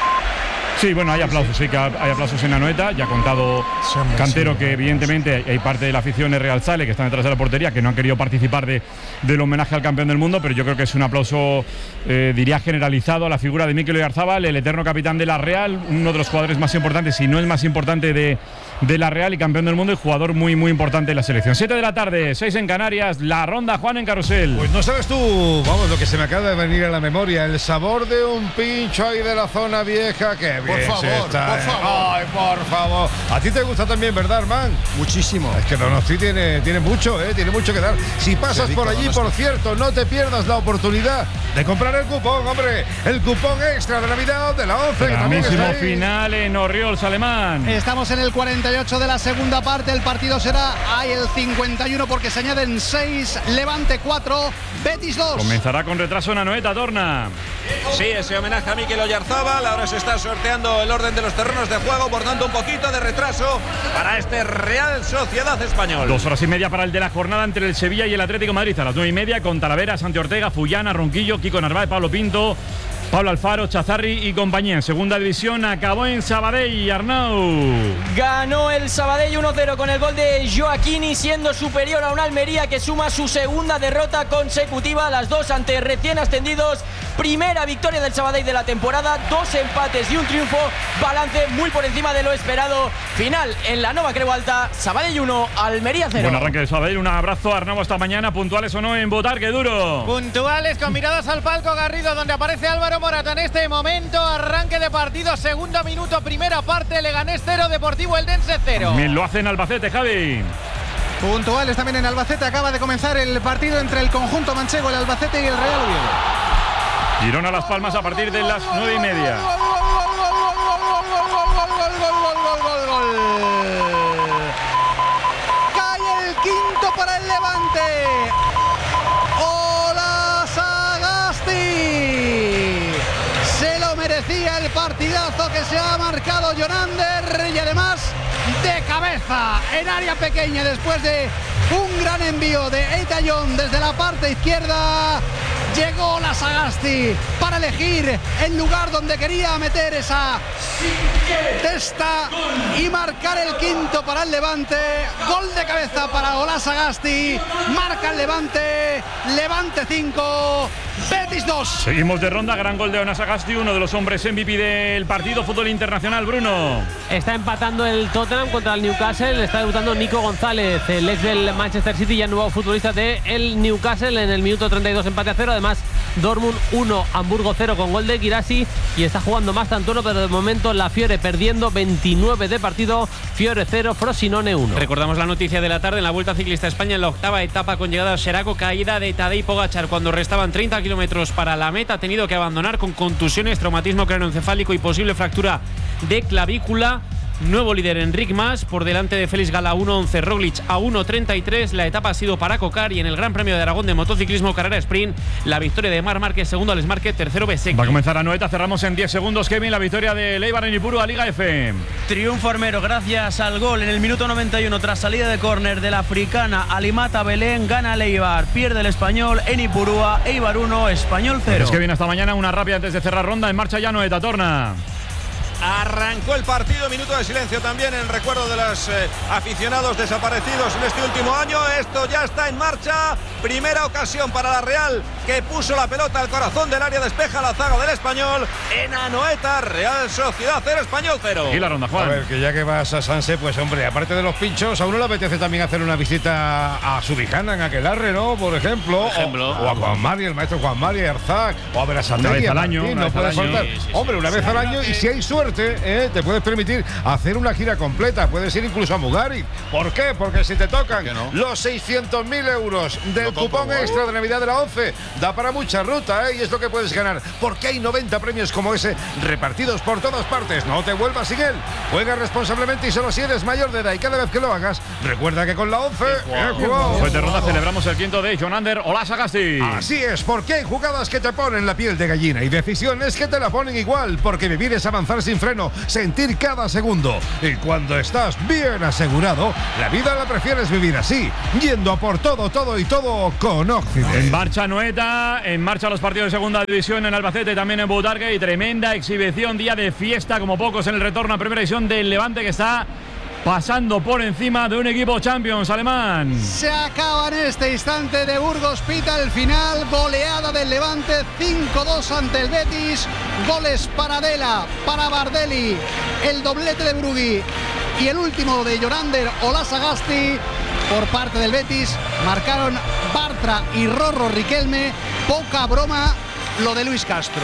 Sí, bueno, hay aplausos, sí que hay aplausos en Anoeta. Ya ha contado Cantero que evidentemente hay parte de la afición de Real Sale que están detrás de la portería, que no han querido participar de, del homenaje al campeón del mundo, pero yo creo que es un aplauso, eh, diría, generalizado a la figura de Mikel Oyarzábal, el eterno capitán de la Real, uno de los jugadores más importantes, si no el más importante de, de la Real y campeón del mundo y jugador muy, muy importante de la selección. siete de la tarde, seis en Canarias, la ronda Juan en Carrusel.
Pues no sabes tú, vamos, lo que se me acaba de venir a la memoria, el sabor de un pincho ahí de la zona vieja, que bien. Por favor, está, por favor. Ay, por favor. A ti te gusta también, ¿verdad, Armán?
Muchísimo.
Es que Donosti tiene, tiene mucho, ¿eh? Tiene mucho que dar. Si pasas por allí, por cierto, no te pierdas la oportunidad de comprar el cupón, hombre. El cupón extra de Navidad de la once.
Mismo final en Orriols, Alemán.
Estamos en el cuarenta y ocho de la segunda parte. El partido será ahí el cincuenta y uno porque se añaden seis. Levante cuatro, Betis dos.
Comenzará con retraso en Anoeta, Torna.
Sí, ese homenaje a Mikel Oyarzábal. Ahora se está sorteando el orden de los terrenos de juego, por tanto un poquito de retraso para este Real Sociedad Español.
Dos horas y media para el de la jornada entre el Sevilla y el Atlético de Madrid. A las nueve y media con Talavera, Santi Ortega, Fullana, Ronquillo, Kiko Narváez, Pablo Pinto, Pablo Alfaro, Chazarri y compañía. En segunda división acabó en Sabadell, Arnau.
Ganó el Sabadell uno cero con el gol de Joaquini, siendo superior a un Almería que suma su segunda derrota consecutiva, las dos ante recién ascendidos. Primera victoria del Sabadell de la temporada, dos empates y un triunfo, balance muy por encima de lo esperado. Final en la Nova Creu Alta, Sabadell uno, Almería cero.
Buen arranque de Sabadell, un abrazo a Arnau hasta mañana. Puntuales o no en Botarque duro.
Puntuales con miradas al palco Garrido, donde aparece Álvaro Morata en este momento. Arranque de partido, segundo minuto, primera parte, Leganés cero, Deportivo Eldense cero.
También lo hace en Albacete, Javi.
Puntuales también en Albacete, acaba de comenzar el partido entre el conjunto manchego, el Albacete y el Real Oviedo.
Girona Las Palmas a partir de las nueve y media.
Cae el quinto para el Levante. ¡Hola, Sagasti! Se lo merecía el partidazo que se ha marcado Jonander y además de cabeza en área pequeña después de un gran envío de Eitayón desde la parte izquierda. Llegó la Sagasti para elegir el lugar donde quería meter esa testa y marcar el quinto para el Levante. Gol de cabeza para Ola Sagasti. Marca el Levante. Levante cinco, Betis dos.
Seguimos de ronda. Gran gol de Ola Sagasti, uno de los hombres M V P del partido. Fútbol internacional, Bruno.
Está empatando el Tottenham contra el Newcastle. Está debutando Nico González, el ex del Manchester City y el nuevo futbolista del Newcastle en el minuto treinta y dos, empate a cero. Además, Dortmund uno, Hamburgo cero con gol de Guirassy y está jugando más Tantuono, pero de momento la Fiore perdiendo veintinueve de partido, Fiore cero, Frosinone uno.
Recordamos la noticia de la tarde en la Vuelta Ciclista a España en la octava etapa con llegada a Xeraco, caída de Tadej Pogačar cuando restaban treinta kilómetros para la meta, ha tenido que abandonar con contusiones, traumatismo craneoencefálico y posible fractura de clavícula. Nuevo líder Enric Mas por delante de Félix Gala uno once, Roglic a uno treinta y tres. La etapa ha sido para Cocar y en el Gran Premio de Aragón de motociclismo carrera sprint la victoria de Marc Márquez, segundo Alex Márquez, tercero Besecchi.
Va a comenzar Anoeta, cerramos en diez segundos. Kevin, la victoria de Eibar en Ipurúa a Liga F.
Triunfo armero gracias al gol en el minuto noventa y uno tras salida de córner de la africana Alimata Belén. Gana el Eibar, pierde el Español en Ipurúa. Eibar uno, Español cero.
Es que viene hasta mañana una rápida antes de cerrar ronda. En marcha ya Anoeta, Torna.
Arrancó el partido, minuto de silencio también en recuerdo de los eh, aficionados desaparecidos en este último año. Esto ya está en marcha. Primera ocasión para la Real, que puso la pelota al corazón del área, despeja la zaga del Español. En Anoeta, Real Sociedad cero, Español cero.
Y la ronda, Juan.
A ver, que ya que vas a Sanse, pues hombre, aparte de los pinchos, a uno le apetece también hacer una visita a Subijana en Aquelarre, ¿no? Por ejemplo.
Por ejemplo.
O, o a Juan Mari, el maestro Juan Mari Arzac, o a Berasategui.
Una vez al año.
No puede faltar.
Sí, sí, sí,
hombre, una
sí,
vez
sí,
al año,
sí.
y si hay suerte suerte, ¿eh? te puedes permitir hacer una gira completa. Puedes ir incluso a Mugaritz. ¿Por qué? Porque si te tocan no? los seiscientos mil euros del no cupón extra de Navidad de la ONCE, da para mucha ruta, ¿eh? y es lo que puedes ganar. Porque hay noventa premios como ese repartidos por todas partes. No te vuelvas sin él. Juega responsablemente y solo si eres mayor de edad. Y cada vez que lo hagas, recuerda que con la ONCE
pues de ronda celebramos el quinto de Jonander Olazábal.
Así es, porque hay jugadas que te ponen la piel de gallina y decisiones que te la ponen igual, porque vivir es avanzar sin freno, sentir cada segundo. Y cuando estás bien asegurado, la vida la prefieres vivir así, yendo a por todo, todo y todo con Occident.
En marcha Anoeta, en marcha los partidos de segunda división en Albacete, también en Butarque, y tremenda exhibición, día de fiesta como pocos en el retorno a primera división del Levante, que está pasando por encima de un equipo Champions alemán.
Se acaba en este instante de Burgos, pita el final, goleada del Levante, cinco dos ante el Betis, goles para Dela, para Bardelli, el doblete de Brugui y el último de Jonander Olazábal por parte del Betis. Marcaron Bartra y Rorro Riquelme. Poca broma lo de Luis Castro.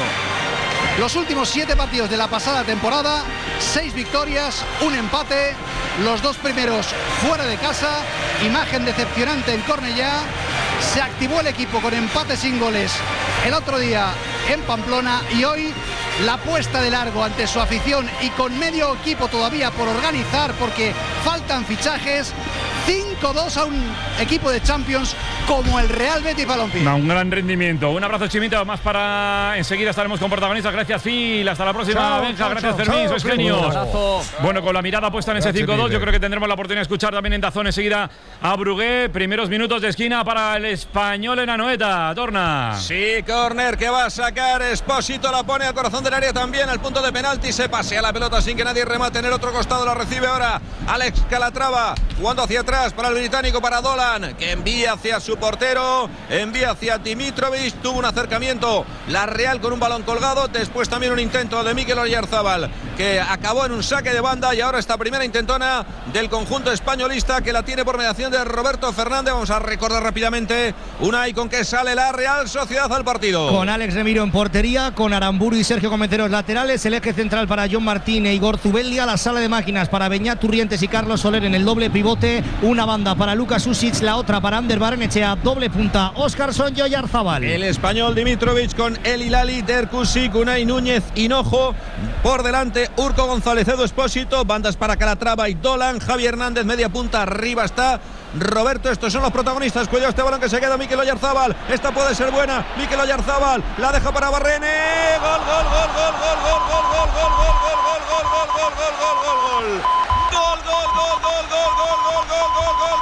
Los últimos siete partidos de la pasada temporada, seis victorias, un empate, los dos primeros fuera de casa, imagen decepcionante en Cornellá. Se activó el equipo con empate sin goles el otro día en Pamplona, y hoy la puesta de largo ante su afición y con medio equipo todavía por organizar porque faltan fichajes. cinco dos a un equipo de Champions como el Real Betis Balompié.
Un gran rendimiento. Un abrazo, Chimito. Más para enseguida estaremos con protagonistas. Gracias, Phil. Hasta la próxima,
chao,
Benja.
chao,
Gracias,
chao,
Fermín.
chao,
Sois genios. Bueno, con la mirada puesta en ese cinco dos, yo creo que tendremos la oportunidad de escuchar también en Dazón enseguida a Brugué. Primeros minutos de esquina para el Español en Anoeta. Torna.
Sí, córner que va a sacar Espósito, la pone al corazón del área también, al punto de penalti. Se pasea la pelota sin que nadie remate en el otro costado. La recibe ahora Alex Calatrava, jugando hacia atrás para el británico, para Dolan, que envía hacia su portero, envía hacia Dimitrovic. Tuvo un acercamiento la Real con un balón colgado, después también un intento de Mikel Oyarzabal que acabó en un saque de banda, y ahora esta primera intentona del conjunto españolista que la tiene por mediación de Roberto Fernández. Vamos a recordar rápidamente Unai con que sale la Real Sociedad al partido.
Con Alex Remiro en portería, con Aramburu y Sergio Comenteros laterales, el eje central para John Martín e Igor Zubeldia, la sala de máquinas para Beñat Turrientes y Carlos Soler en el doble pivote, una banda para Lucas Usic, la otra para Ander Barrenechea, doble punta Óscarson y Oyarzabal.
El español Dimitrovic con El Hilali, Derkusik, Unai Núñez, Hinojo, por delante Urco González, Edu Espósito, bandas para Calatrava y Dolan, Javi Hernández, media punta, arriba está Roberto. Estos son los protagonistas. Cuidado este balón que se queda Mikel Oyarzabal. Esta puede ser buena. Mikel Oyarzabal la deja para Barrene. Gol, gol, gol, gol, gol, gol, gol, gol, gol, gol, gol, gol, gol, gol, gol, gol, gol, gol, gol. Gol, gol, gol, gol, gol, gol, gol, gol, gol,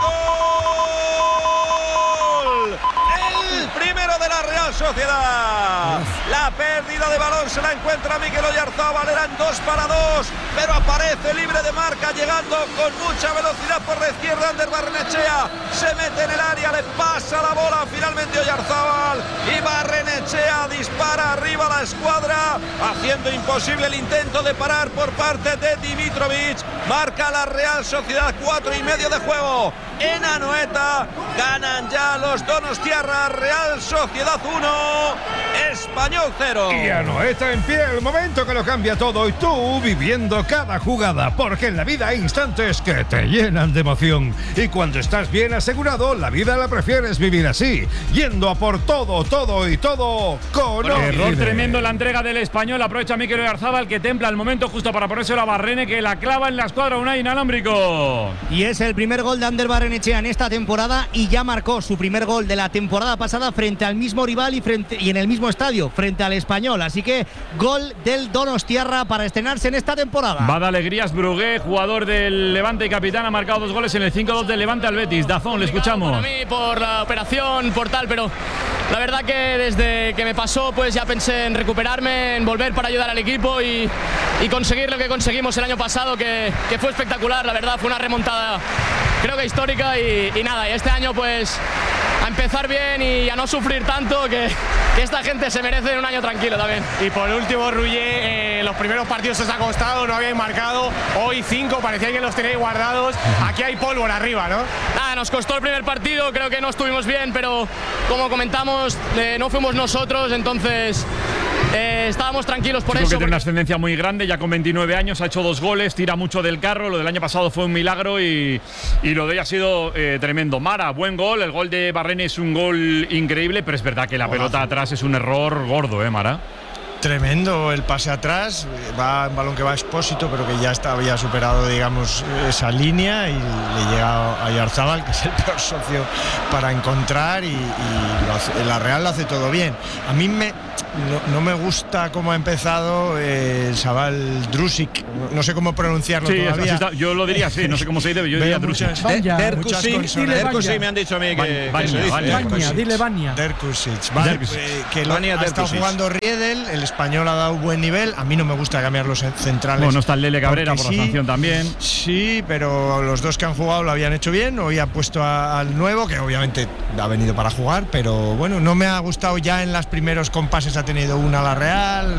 gol. El primero de la Real Sociedad. La pérdida de balón se la encuentra Mikel Oyarzabal. Eran dos para dos, pero aparece libre de marca, llegando con mucha velocidad por la izquierda. Ander Barrenechea se mete en el área, le pasa la bola finalmente Oyarzabal, y Barrenechea dispara arriba a la escuadra, haciendo imposible el intento de parar por parte de Dimitrovic. Marca la Real Sociedad, cuatro y medio de juego en Anoeta. Ganan ya los donostiarras. Real Sociedad uno, Español cero.
Y Anoeta en pie, el momento que lo cambia todo, y tú viviendo cada jugada, porque en la vida hay instantes que te llenan de emoción, y cuando estás bien asegurado, la vida la prefieres vivir así, yendo a por todo, todo y todo con
bueno, error
Occident.
tremendo en la entrega del Español. Aprovecha Mikel Oyarzabal, que templa el momento justo para ponerse la Barrene, que la clava en la escuadra Unai inalámbrico.
Y es el primer gol de Ander Barrenechea en esta temporada, y ya marcó su primer gol de la temporada pasada frente al mismo rival y, frente, y en el mismo estadio, frente al Español. Así que gol del donostiarra para estrenarse en esta temporada.
Va de alegrías Brugué, jugador del Levante y capitán, ha marcado dos goles en el cinco dos del Levante al Betis. Dazón, le escuchamos.
Para mí, por la operación, por tal, pero la verdad que desde que me pasó, pues ya pensé en recuperarme, en volver para ayudar al equipo y, y conseguir lo que conseguimos el año pasado, que, que fue espectacular. La verdad, fue una remontada, creo que histórica, y, y nada, y este año pues a empezar bien y a no sufrir tanto, que, que esta gente se merece un año tranquilo también.
Y por último, Rullé, eh, los primeros partidos os ha costado, no habíais marcado, hoy cinco, parecía que los tenéis guardados, aquí hay pólvora arriba, ¿no?
Nada, nos costó el primer partido, creo que no estuvimos bien, pero como comentamos, eh, no fuimos nosotros, entonces
eh, estábamos tranquilos por
Chico
eso.
que tiene una
porque-
ascendencia muy grande, ya con veintinueve años, ha hecho dos goles, tira mucho del carro. Lo del año pasado fue un milagro y, y lo de hoy ha sido eh, tremendo. Mara, buen gol. El gol de Barrene es un gol increíble, pero es verdad que la
Golazo.
pelota atrás es un error gordo, ¿eh, Mara?
Tremendo el pase atrás, va un balón que va a Expósito, pero que ya está, había superado, digamos, esa línea y le llega a Yarzábal, que es el peor socio para encontrar, y, y lo hace- la Real lo hace todo bien. A mí me, no, no me gusta cómo ha empezado eh, el chaval Drusic, no, no sé cómo pronunciarlo
Sí,
todavía.
así está. Yo lo diría así, no sé cómo se dice, yo diría
Veo
Drusic.
muchas-
De-
muchas
Derkusic,
consonantes.
Derkusic
me han dicho a mí que- que
Vania,
se dice.
Vania.
Derkusic.
dile Vania.
Derkusic, vale,
Derkusic.
eh, que lo,
Vania
ha estado
Derkusic.
jugando Riedel, el español ha dado buen nivel. A mí no me gusta cambiar los centrales.
Bueno, está el Lele Cabrera
porque
por la
sí,
sanción también.
Sí, pero los dos que han jugado lo habían hecho bien. Hoy ha puesto a- al nuevo, que obviamente ha venido para jugar, pero bueno, no me ha gustado ya en los primeros compases. Ha tenido una la Real.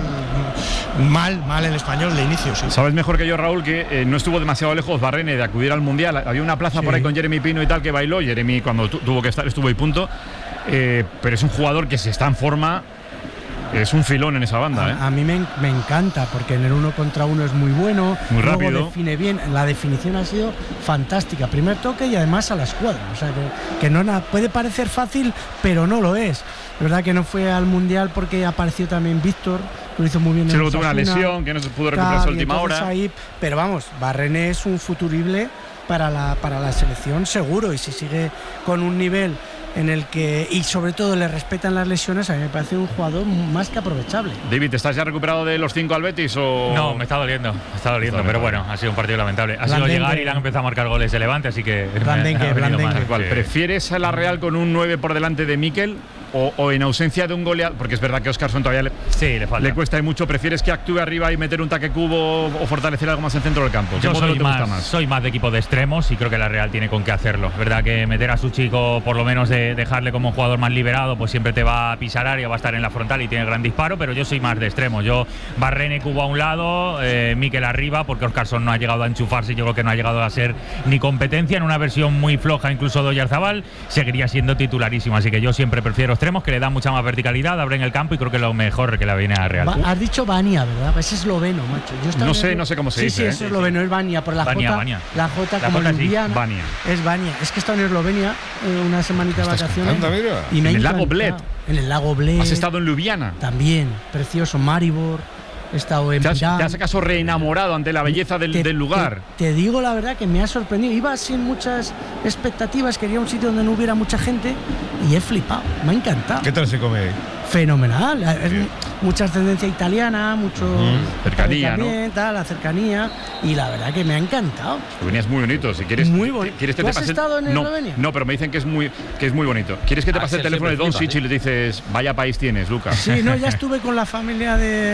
Mal, mal el español de inicio, sí.
Sabes mejor que yo, Raúl, que eh, no estuvo demasiado lejos Barrene de acudir al Mundial. Había una plaza
Sí.
por ahí con Jeremy Pino y tal que bailó. Jeremy, cuando tu- tuvo que estar, estuvo y punto. Eh, pero es un jugador que si está en forma, es un filón en esa banda, ¿eh?
A, a mí me, en- me encanta porque en el uno contra uno es muy bueno,
Muy
luego
rápido.
define bien, la definición ha sido fantástica, primer toque y además a la escuadra, o sea que, que no na- puede parecer fácil, pero no lo es. Es verdad que no fue al Mundial porque apareció también Víctor, lo hizo muy bien.
Sí,
en
luego tuvo una
Osasuna,
lesión que no se pudo recuperar
tal,
a
y
última
entonces
hora.
ahí- pero vamos, Barrene es un futurible para la, para la selección seguro, y si sigue con un nivel en el que, y sobre todo le respetan las lesiones, a mí me parece un jugador más que aprovechable.
David, ¿estás ya recuperado de los cinco al Betis o...?
No, me está doliendo, me está doliendo,
Está
pero
doliendo.
bueno, ha sido un partido lamentable. Ha sido
Blandengue.
llegar y le han empezado a marcar goles de Levante, así que me
Blandengue,
ha venido mal.
Blandengue.
Tal cual.
Sí.
¿Prefieres a la Real con un nueve por delante de Mikel o, o en ausencia de un goleador? Porque es verdad que Óscarson todavía le,
Sí, le falta.
le cuesta y mucho. ¿Prefieres que actúe arriba y meter un taque cubo o fortalecer algo más en centro del campo? ¿Qué
Yo
modelo
soy
te gusta
más,
más?
soy más de equipo de extremos y creo que la Real tiene con qué hacerlo. Es verdad que meter a su chico, por lo menos de dejarle como un jugador más liberado, pues siempre te va a pisar área, va a estar en la frontal y tiene gran disparo, pero yo soy más de extremos. Yo Barrene, Cubo a un lado, eh, Mikel arriba, porque Óscarson no ha llegado a enchufarse, yo creo que no ha llegado a ser ni competencia, en una versión muy floja incluso de Oyarzabal, seguiría siendo titularísimo. Así que yo siempre prefiero extremos, que le dan mucha más verticalidad, abren el campo y creo que es lo mejor que la viene a Real.
Va- has dicho Vania, ¿verdad? Es esloveno, macho. Yo estaba
No
en
sé,
el-
no sé cómo se
sí,
dice,
Sí,
¿eh?
es esloveno, es Vania, por la
Vania,
J.
Vania.
La J
La
como
J sí,
Ljubljana,
Vania.
es Vania. Es que he estado en Eslovenia eh, una semanita de
Estás
vacaciones.
cantando, mira.
y me ha
En el lago
encantado.
Bled.
En el lago Bled.
¿Has estado en Ljubljana?
También, precioso. Maribor. He estado en
¿Te has,
Pirán.
te has acaso reenamorado ante la belleza del,
Te-
del lugar?
Te, te digo la verdad que me ha sorprendido. Iba sin muchas expectativas, quería un sitio donde no hubiera mucha gente y he flipado. Me ha encantado.
¿Qué tal se come ahí?
Fenomenal. Es mucha ascendencia italiana, mucho
Mm, cercanía, ¿no?
también, tal, la cercanía, y la verdad que me ha encantado.
Eslovenia es muy bonito. Si quieres,
Muy bonito.
¿quieres que
¿Tú
te
has
pase el-
estado en
no,
Eslovenia?
no, pero me dicen que es muy que es muy bonito. ¿Quieres que te
Ah,
pase el
sí,
teléfono de
siempre
Doncic
flipa,
y le dices, vaya país tienes, Lucas?
Sí, no, ya estuve con la familia de,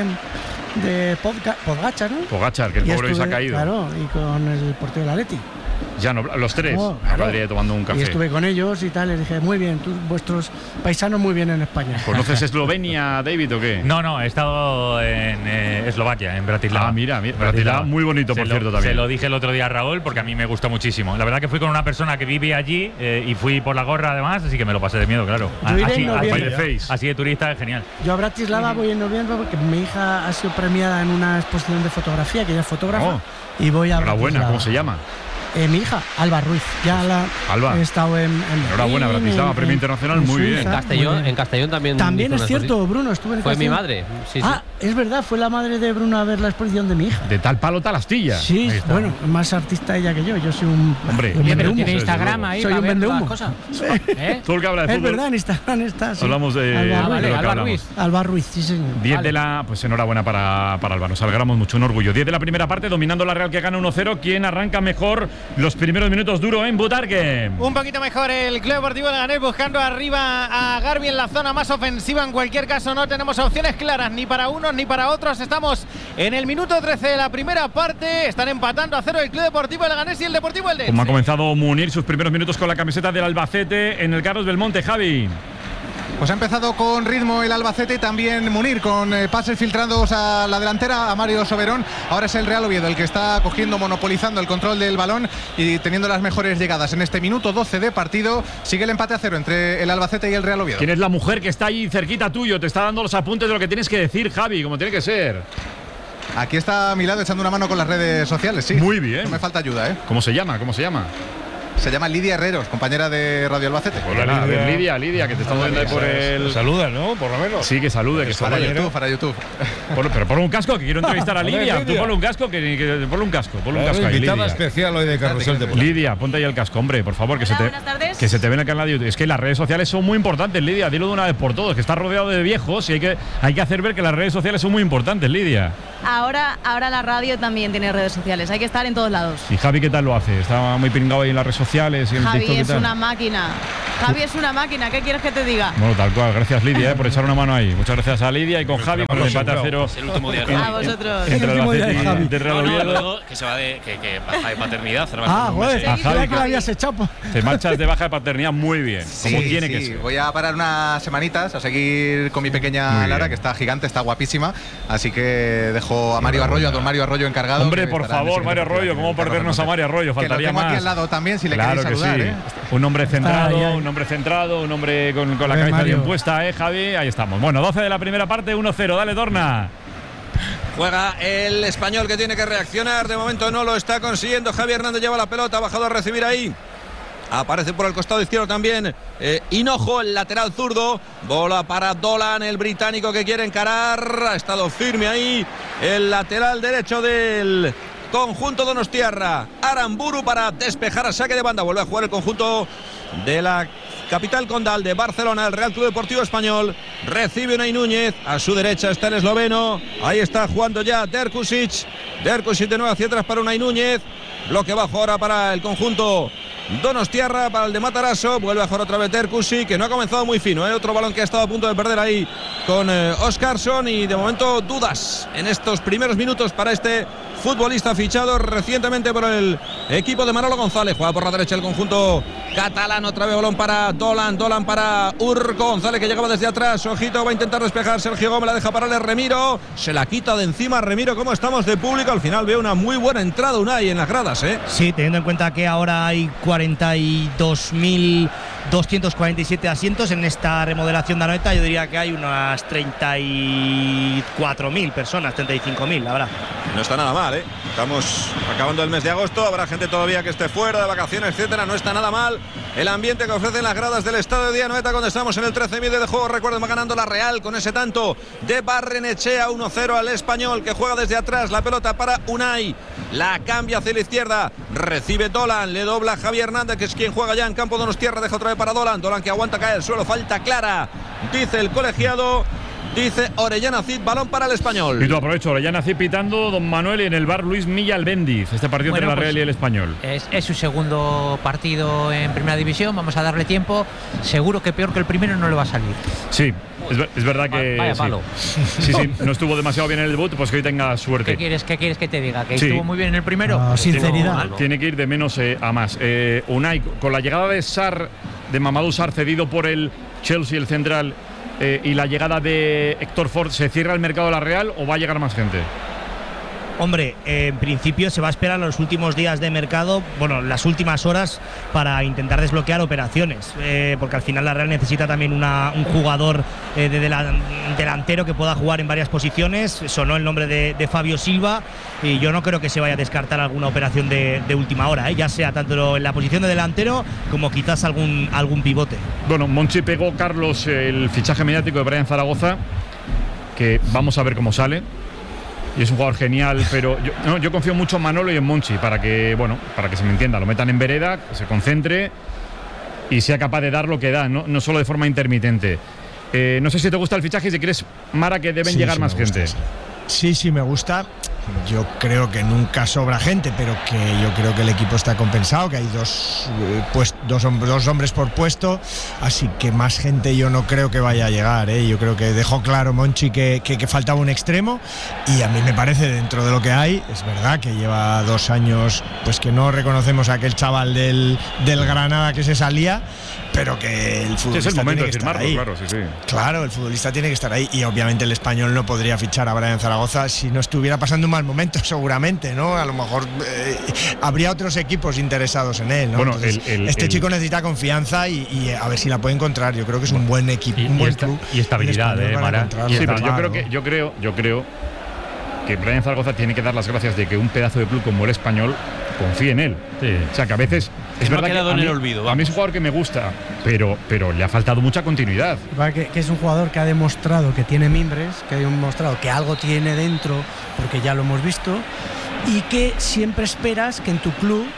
de Podga- Pogacar, ¿no?
Pogacar, que el
Ya
pobre hoy se ha
estuve,
caído.
Claro, y con el portero del Atleti.
Ya no, los tres.
Oh,
La
claro.
cuadrilla tomando un café.
Y estuve con ellos y tal, les dije, muy bien, tú, vuestros paisanos muy bien en España.
¿Conoces Eslovenia, David, o qué?
No, no, he estado en eh, Eslovaquia, en Bratislava.
Ah, mira, mira, Bratislava, muy bonito,
Se
por
lo-
cierto, también.
Se lo dije el otro día a Raúl porque a mí me gustó muchísimo. La verdad que fui con una persona que vive allí eh, y fui por la gorra además, así que me lo pasé de miedo, claro.
Yo iré
así,
en
así,
noviembre.
así de turista es genial.
Yo a Bratislava voy en noviembre porque mi hija ha sido premiada en una exposición de fotografía, que ella es fotógrafa,
Oh.
y voy a
Enhorabuena,
Bratislava.
¿cómo se llama?
Eh, mi hija, Alba Ruiz. Ya la
Alba.
he estado en, en
Enhorabuena,
Berlín,
Bratislava,
en-
premio
en-
internacional,
en
muy bien.
Suiza.
En Castellón,
Muy bien.
en Castellón también.
También
hizo
es
una
cierto,
exposición.
Bruno, estuve en
Fue mi
Castellón.
madre. Sí, sí.
Ah, es verdad, fue la madre de Bruno a ver la exposición de mi hija.
De tal palo, tal astilla.
Sí,
Ahí está.
bueno, más artista ella que yo. Yo soy un.
Hombre,
un
Oye,
vendehumo.
pero
Soy
tiene Instagram
un
ahí
Soy
para
un
ver
vendehumo.
las cosas. ¿Eh? Todo el que habla de
Es
fútbol.
verdad, en Instagram está. sí.
Hablamos de,
Alba,
de lo
vale,
que
Alba
hablamos.
Ruiz. Alba Ruiz, sí, señor.
diez
Vale.
de la. Pues enhorabuena para, para Alba. Nos alegramos mucho, un orgullo. diez de la primera parte, dominando la Real que gana uno cero. ¿Quién arranca mejor los primeros minutos duro en Butarque?
Un poquito mejor el Club Deportivo Leganés buscando arriba a Garbi en la zona más ofensiva. En cualquier caso no tenemos opciones claras ni para unos ni para otros. Estamos en el minuto trece de la primera parte. Están empatando a cero el Club Deportivo Leganés y el Deportivo Eldense.
Como ha comenzado Munir sus primeros minutos con la camiseta del Albacete en el Carlos Belmonte, Javi.
Pues ha empezado con ritmo el Albacete y también Munir, con eh, pases filtrados a la delantera, a Mario Soberón. Ahora es el Real Oviedo el que está cogiendo, monopolizando el control del balón y teniendo las mejores llegadas. En este minuto doce de partido sigue el empate a cero entre el Albacete y el Real Oviedo.
¿Quién es la mujer que está ahí cerquita tuyo? Te está dando los apuntes de lo que tienes que decir, Javi, como tiene que ser.
Aquí está a mi lado echando una mano con las redes sociales, sí.
Muy bien.
No me falta ayuda, ¿eh?
¿Cómo se llama? ¿Cómo se llama?
Se llama Lidia Herreros, compañera de Radio Albacete.
Hola, Lidia, a ver, Lidia, Lidia, que te estamos viendo ahí por el…
Saluda, ¿no? Por lo menos.
Sí, que salude. Que
para YouTube, para YouTube.
Por, pero ponle un casco, que quiero entrevistar a Lidia. Tú ponle un casco, que, que ponle un casco. Ponle un casco ahí,
invitada
Lidia.
especial hoy de Carrusel Deportivo.
Lidia, ponte ahí el casco, hombre, por favor, que,
Hola,
se te,
buenas tardes.
que se te ve en el canal de YouTube. Es que las redes sociales son muy importantes, Lidia. Dilo de una vez por todas, que estás rodeado de viejos y hay que, hay que hacer ver que las redes sociales son muy importantes, Lidia.
Ahora, ahora la radio también tiene redes sociales, hay que estar en todos lados.
¿Y Javi qué tal lo hace? Está muy pringado ahí en las redes sociales y en
Javi
TikTok y
es
tal.
una máquina. Javi es una máquina, ¿qué quieres que te diga?
Bueno, tal cual. Gracias, Lidia, eh, por echar una mano ahí. Muchas gracias a Lidia y con Javi por el empate a cero.
Es el último día de Javi. A vosotros.
Entre el Albacete y el Real
No, no,
Oviedo.
luego que se va de, que, que baja de paternidad.
Ah, joder,
A Javi,
que lo habías echado.
te marchas de baja de paternidad muy bien, como
Sí,
tiene
sí,
que ser.
voy a parar unas semanitas a seguir con mi
Muy
pequeña
bien.
Lara, que está gigante, está guapísima. Así que dejo a Mario Arroyo, a don Mario Arroyo encargado.
Hombre,
que
por
estará en el
favor,
siguiente
Mario
partido.
Arroyo, ¿cómo perdernos a Mario Arroyo?
Que lo
Faltaría
tengo
más.
aquí al lado también, si le
Claro
queréis
que
saludar,
sí.
¿eh?
Un hombre centrado,
Ay, ay.
un hombre centrado, un hombre con, con la
Ven,
cabeza
Mario.
bien puesta, ¿eh, Javi? Ahí estamos. Bueno, doce de la primera parte, uno cero. Dale, Dorna.
Juega el español que tiene que reaccionar. De momento no lo está consiguiendo. Javi Hernández lleva la pelota, ha bajado a recibir ahí. Aparece por el costado izquierdo también eh, Hinojo, el lateral zurdo. Bola para Dolan, el británico que quiere encarar. Ha estado firme ahí el lateral derecho del conjunto donostiarra. Aramburu para despejar a saque de banda. Vuelve a jugar el conjunto de la capital condal de Barcelona, el Real Club Deportivo Español. Recibe Unai Núñez, a su derecha está el esloveno. Ahí está jugando ya Derkusic. Derkusic de nuevo hacia atrás para Unai Núñez. Bloque bajo ahora para el conjunto donostiarra, para el de Matarazzo. Vuelve a jugar otra vez Derkusic, que no ha comenzado muy fino, ¿eh? Otro balón que ha estado a punto de perder ahí con eh, Óscarsson. Y de momento dudas en estos primeros minutos para este futbolista fichado recientemente por el equipo de Manolo González. Juega por la derecha el conjunto catalán. Otra vez balón para Dolan. Dolan para Urco González, que llegaba desde atrás. Ojito, va a intentar despejar Sergio Gómez. La deja pararle Remiro. Se la quita de encima Remiro. ¿Cómo estamos de público? Al final veo una muy buena entrada Unai en las gradas, ¿eh?
Sí, teniendo en cuenta que ahora hay cuarenta y dos mil doscientos cuarenta y siete asientos en esta remodelación de Anoeta, yo diría que hay unas treinta y cuatro mil personas, treinta y cinco mil, la verdad.
No está nada mal, ¿eh? Estamos acabando el mes de agosto, habrá gente todavía que esté fuera de vacaciones, etcétera. No está nada mal el ambiente que ofrecen las gradas del estadio de Anoeta cuando estamos en el trece medio de juego. Recuerden, va ganando la Real con ese tanto de Barrenechea, uno cero al español, que juega desde atrás. La pelota para Unai, la cambia hacia la izquierda, recibe Dolan, le dobla Javier Hernández, que es quien juega ya en campo donostiarra. Deja otra vez para Dolan, Dolan que aguanta caer al suelo, falta clara, dice el colegiado. Dice Orellana Cid, balón para el español.
Y tú aprovecho, Orellana Cid pitando, don Manuel, y en el bar Luis Milla Albéndiz. Este partido
Bueno,
entre la
pues,
Real y el español.
Es, es su segundo partido en primera división, vamos a darle tiempo. Seguro que peor que el primero no le va a salir.
Sí, es, ver- es verdad que.
Vaya
sí.
palo.
Sí, sí, no estuvo demasiado bien en el debut, pues que hoy tenga suerte.
¿Qué quieres, qué quieres que te diga? ¿Que
Sí.
estuvo muy bien en el primero?
No,
Pues
sinceridad.
estuvo mal.
Tiene que ir de menos eh, a más. Eh, Unai, con la llegada de Sar, de Mamadou Sar, cedido por el Chelsea, el central, eh, y la llegada de Héctor Ford, ¿se cierra el mercado de la Real o va a llegar más gente?
Hombre, eh, en principio se va a esperar los últimos días de mercado, bueno, las últimas horas para intentar desbloquear operaciones, eh, porque al final la Real necesita también una, un jugador eh, de delan- delantero que pueda jugar en varias posiciones. Sonó el nombre de, de Fabio Silva y yo no creo que se vaya a descartar alguna operación de, de última hora, eh, ya sea tanto en la posición de delantero como quizás algún, algún pivote.
Bueno, Monchi pegó, Carlos, el fichaje mediático de Brian Zaragoza, que vamos a ver cómo sale. Y es un jugador genial, pero yo, no, yo confío mucho en Manolo y en Monchi para que, bueno, para que se me entienda, lo metan en vereda, que se concentre y sea capaz de dar lo que da, no, no solo de forma intermitente. Eh, no sé si te gusta el fichaje y si crees, Mara, que deben
Sí,
llegar
sí,
más
me gusta,
gente.
sí. Sí, sí, me gusta. yo creo que nunca sobra gente, pero que yo creo que el equipo está compensado, que hay dos, eh, pues, dos, dos hombres por puesto, así que más gente yo no creo que vaya a llegar, ¿eh? Yo creo que dejó claro Monchi que, que, que faltaba un extremo, y a mí me parece, dentro de lo que hay, es verdad que lleva dos años pues que no reconocemos a aquel chaval del, del Granada que se salía, pero que el futbolista
sí, es el momento
tiene que
de
estar
firmarlo,
ahí.
claro, sí, sí.
Claro, el futbolista tiene que estar ahí, y obviamente el Español no podría fichar a Brian Zaragoza si no estuviera pasando un mal momento, seguramente, ¿no? A lo mejor eh, habría otros equipos interesados en él, ¿no?
Bueno,
Entonces,
el- el-
este
el-
chico necesita confianza y, y a ver si la puede encontrar. Yo creo que es un buen equipo, un
y
buen
esta-
club.
y estabilidad,
El Español
eh,
van a
Mara.
encontrarlo.
Sí, pero yo
Claro.
creo que yo creo yo creo que Brian Zaragoza tiene que dar las gracias de que un pedazo de club como el Español confíe en él. O sea, que a veces es
no ha
verdad que
quedado
a
en
mí,
el olvido,
a mí es un jugador que me gusta, pero pero le ha faltado mucha continuidad.
Que, que es un jugador que ha demostrado que tiene mimbres, que ha demostrado que algo tiene dentro, porque ya lo hemos visto, y que siempre esperas que en tu club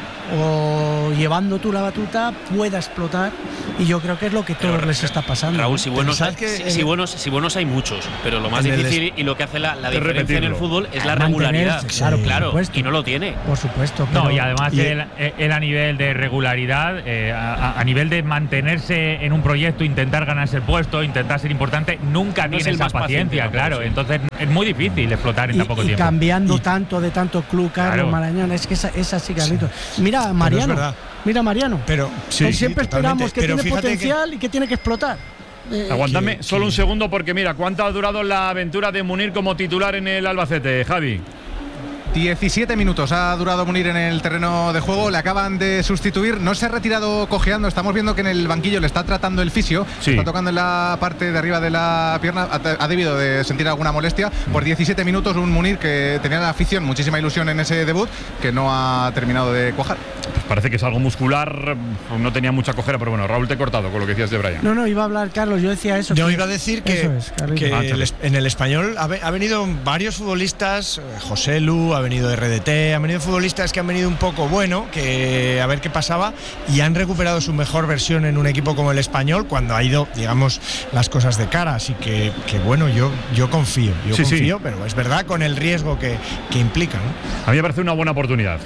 o llevando tú la batuta pueda explotar, y yo creo que es lo que todos les está pasando.
Raúl, si buenos,
Pensad
hay,
que,
si,
eh,
buenos, si buenos hay muchos, pero lo más
en el
difícil
es-
y lo que hace la, la
es
diferencia en el
repetirlo.
fútbol es la
Mantenerse,
regularidad.
claro, por
claro,
supuesto.
y no lo tiene.
Por supuesto.
No,
pero-
y además
y-
él, él a nivel de regularidad, eh, a, a nivel de mantenerse en un proyecto, intentar ganarse el puesto, intentar ser importante, nunca
No es
tiene
el
esa
más paciente
paciencia,
tampoco,
claro.
sí.
Entonces es muy difícil explotar en
y,
tan poco
y
tiempo.
cambiando tanto de tanto club, Carlos
Claro.
Marañón, es que esa, es así, Carlitos. Mira, Mariano.
verdad.
Mira, Mariano.
Pero
sí,
Él
sí,
siempre
totalmente.
esperamos que
Pero
tiene
fíjate que-
potencial y que tiene que explotar. Eh,
Aguántame
que-
solo un segundo porque mira, ¿cuánto ha durado la aventura de Munir como titular en el Albacete, Javi?
diecisiete minutos ha durado Munir en el terreno de juego, le acaban de sustituir, no se ha retirado cojeando, estamos viendo que en el banquillo le está tratando el fisio,
Sí.
está tocando en la parte de arriba de la pierna, ha, ha debido de sentir alguna molestia. Por diecisiete minutos un Munir que tenía la afición, muchísima ilusión en ese debut, que no ha terminado de cuajar.
Pues parece que es algo muscular, no tenía mucha cojera, pero bueno, Raúl, te he cortado con lo que decías de Brian.
No, no, iba a hablar Carlos, yo decía eso.
Yo
que-
iba a decir que,
eso es, Carlitos.
que
Ah,
el es- en el Español ha, ve- ha venido varios futbolistas, eh, José Lu, ha venido R D T, han venido futbolistas que han venido un poco bueno, que a ver qué pasaba, y han recuperado su mejor versión en un equipo como el Español cuando ha ido, digamos, las cosas de cara. Así que, que bueno, yo, yo confío, yo
Sí, sí.
confío, pero es verdad con el riesgo que, que implica, ¿no?
A mí me parece una buena oportunidad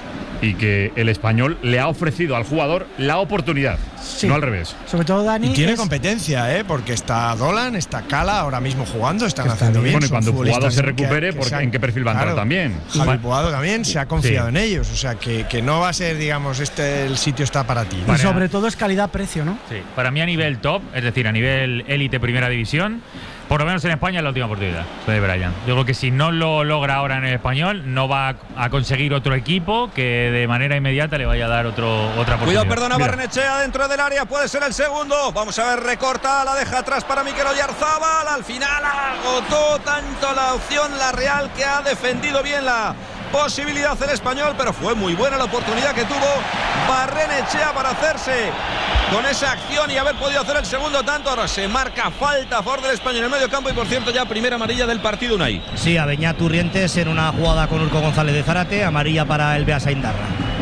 y que el Español le ha ofrecido al jugador la oportunidad,
Sí.
no al revés.
Sobre todo Dani.
Y tiene
es-
competencia, ¿eh? Porque está Dolan, está Cala ahora mismo jugando, están
Que está
haciendo
bien.
bien.
Bueno, y
son
cuando el jugador
futbolistas
se
que-
recupere,
que
¿por-
se han-
¿en qué perfil va a entrar
Claro.
también?
Javi
Vale.
Puado también se ha confiado
Sí.
en ellos, o sea que, que no va a ser, digamos, este el sitio está para ti.
Y sobre todo es calidad-precio, ¿no?
Sí, para mí a nivel top, es decir, a nivel élite primera división, por lo menos en España es la última oportunidad de Brian. Yo creo que si no lo logra ahora en el Español, no va a conseguir otro equipo que de manera inmediata le vaya a dar otro, otra oportunidad.
Cuidado, perdona,
Mira.
Barrenechea dentro del área, puede ser el segundo. Vamos a ver, recorta, la deja atrás para Mikel Oyarzábal. Al final agotó tanto la opción la Real que ha defendido bien la posibilidad el Español, pero fue muy buena la oportunidad que tuvo Barrenechea para hacerse con esa acción y haber podido hacer el segundo tanto. Ahora se marca falta a favor del Español en el medio campo y por cierto ya primera amarilla del partido, Unai.
Sí, a Beñat Turrientes en una jugada con Urco González de Zárate, amarilla para el Beas Aindarra.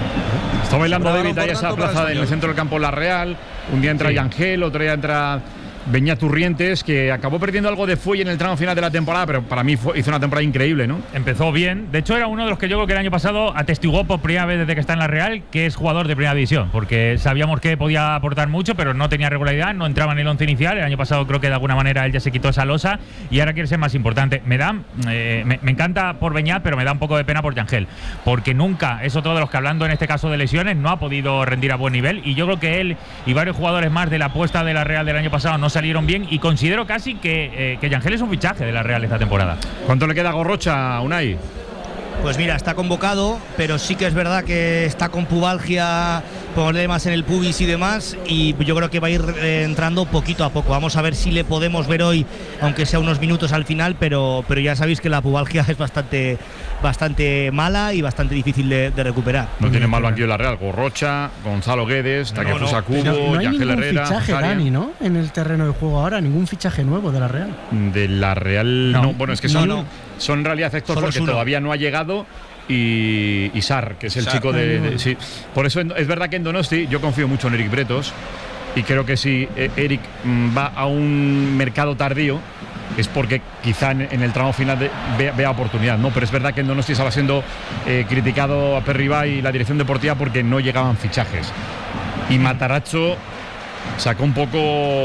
Está bailando
Sobraba
David
balón,
ahí
por
esa
tanto, para
plaza
el
en el
Español.
centro del campo La Real. Un día entra
Sí.
Yangel, otro día entra Beñat Turrientes, que acabó perdiendo algo de fuelle en el tramo final de la temporada, pero para mí fue- hizo una temporada increíble, ¿no?
Empezó bien. De hecho, era uno de los que yo creo que el año pasado atestiguó por primera vez desde que está en la Real que es jugador de primera división, porque sabíamos que podía aportar mucho, pero no tenía regularidad, no entraba en el once inicial. El año pasado creo que de alguna manera él ya se quitó esa losa y ahora quiere ser más importante. Me da, eh, me, me encanta por Beñat, pero me da un poco de pena por Yangel, porque nunca es otro de los que, hablando en este caso de lesiones, no ha podido rendir a buen nivel, y yo creo que él y varios jugadores más de la apuesta de la Real del año pasado no salieron bien, y considero casi que, eh, que Yangel es un fichaje de la Real esta temporada.
¿Cuánto le queda a Gorrocha, Unai?
Pues mira, está convocado, pero sí que es verdad que está con pubalgia, problemas en el pubis y demás, y yo creo que va a ir eh, entrando poquito a poco. Vamos a ver si le podemos ver hoy, aunque sea unos minutos al final, pero, pero ya sabéis que la pubalgia es bastante, bastante mala y bastante difícil de, de recuperar.
No tiene mal banquillo la Real. Gorrocha, Gonzalo Guedes, Takefusa Kubo,
Pero no hay
Yangel
ningún
Herrera.
fichaje,
Jaria.
Dani, ¿no? En el terreno de juego ahora, ningún fichaje nuevo de la Real.
De la Real, no.
No.
Bueno, es que
No,
son,
no.
son en realidad Héctor
Solo
Ford,
es
que
uno.
todavía no ha llegado, y, y Sar, que es el
Sar.
chico de,
Ah, no.
de- sí. Por eso en- es verdad que en Donosti yo confío mucho en Eric Bretos, y creo que si eh, Eric mm, va a un mercado tardío, es porque quizá en, en el tramo final de, vea, vea oportunidad, ¿no? Pero es verdad que el Donosti estaba siendo eh, criticado a Perribá y la dirección deportiva porque no llegaban fichajes. Y Matarazzo sacó un poco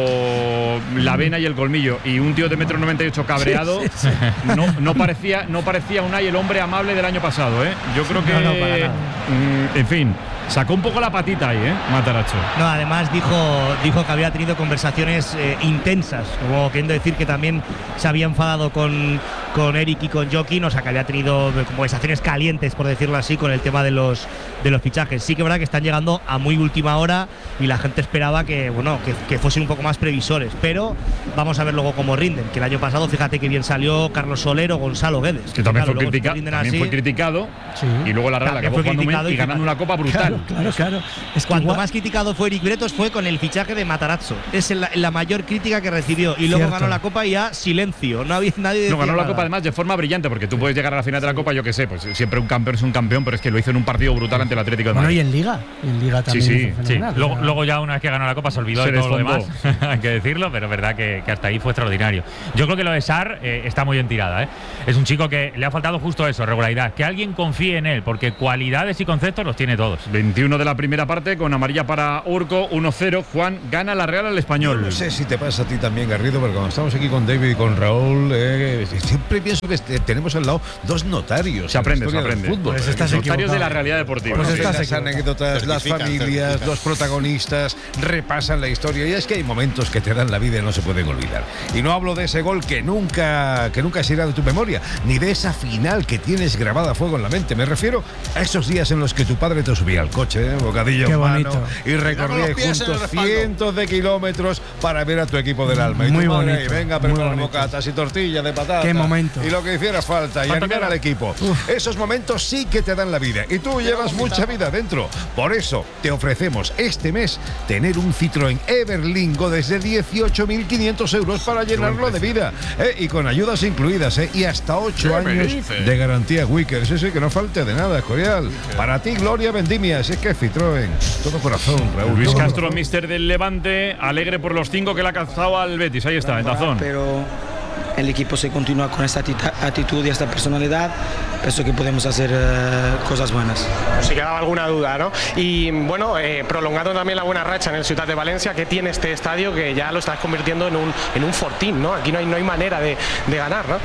la vena y el colmillo, y un tío de metro noventa y ocho cabreado, sí, sí, sí. No, no parecía no parecía Unai el hombre amable del año pasado, ¿eh? Yo creo que,
no, no, para nada.
Mm, en fin, sacó un poco la patita ahí, ¿eh? Matarazzo.
No, además dijo, dijo que había tenido conversaciones eh, intensas, como queriendo decir que también se había enfadado con, con Eric y con Joaquín, o sea, que había tenido conversaciones calientes, por decirlo así, con el tema de los, de los fichajes. Sí que es verdad que están llegando a muy última hora y la gente esperaba que, bueno, que, que fuesen un poco más previsores, pero vamos a ver luego cómo rinden, que el año pasado, fíjate que bien salió Carlos Soler o Gonzalo Guedes.
Que también,
claro,
fue, critica,
si
también
así,
fue criticado, sí. Y luego la Real acabó jugando y, y ganando una copa brutal.
Claro, claro, claro. Es que cuanto igual... más criticado fue Eric Bretos fue con el fichaje de Matarazzo. Es la, la mayor crítica que recibió. Y luego Cierto. ganó la copa y a silencio. No había nadie.
No, ganó
nada.
la copa además de forma brillante, porque tú puedes llegar a la final de la copa, yo qué sé, pues siempre un campeón es un campeón, pero es que lo hizo en un partido brutal ante el Atlético de Madrid.
Bueno, y en Liga. En Liga también.
Sí, sí, sí. Luego, luego ya una vez que ganó la copa se olvidó
se
de todo lo demás. Hay que decirlo, pero es verdad que, que hasta ahí fue extraordinario. Yo creo que lo de Sarr eh, está muy bien tirada, ¿eh? Es un chico que le ha faltado justo eso, regularidad. Que alguien confíe en él, porque cualidades y conceptos los tiene todos.
veintiuno de la primera parte con amarilla para Urco, uno cero. Juan, gana la Real al Español.
Yo no sé si te pasa a ti también, Garrido, pero cuando estamos aquí con David y con Raúl, eh, siempre pienso que tenemos al lado dos notarios.
Se aprende, se aprende.
Fútbol,
pues estás notarios de la realidad deportiva.
Pues estas las anécdotas, las familias, certifican. Los protagonistas repasan la historia, y es que hay momentos que te dan la vida y no se pueden olvidar. Y no hablo de ese gol que nunca, que nunca se irá de tu memoria, ni de esa final que tienes grabada a fuego en la mente. Me refiero a esos días en los que tu padre te subía al coche, ¿eh? Bocadillo en mano, y recorríais juntos cientos de kilómetros para ver a tu equipo del alma. Y
muy
tu madre,
bonito,
ahí, venga, preparar bocatas y tortillas de patata.
Qué momento.
Y lo que hiciera falta, y animar al equipo. Uf. Esos momentos sí que te dan la vida, y tú llevas mucha vida dentro. Por eso te ofrecemos este mes tener un Citroën Everlingo desde dieciocho mil quinientos euros para llenarlo de vida, ¿eh? Y con ayudas incluidas, ¿eh? Y hasta ocho años de garantía Wickers. Sí, sí, que no falte de nada, Escorial. Para ti, Gloria Vendimia, es que Citroën, todo corazón, Raúl.
Luis
todo
Castro,
corazón.
mister del Levante, alegre por los cinco que le ha cazado al Betis. Ahí está, en Tazón.
Pero el equipo se continúa con esta actitud y esta personalidad, pienso que podemos hacer uh, cosas buenas.
Si quedaba alguna duda, ¿no? Y bueno, eh, prolongando también la buena racha en el Ciutat de Valencia, que tiene este estadio, que ya lo estás convirtiendo en un, en un fortín, ¿no? Aquí no hay, no hay manera de, de ganar, ¿no?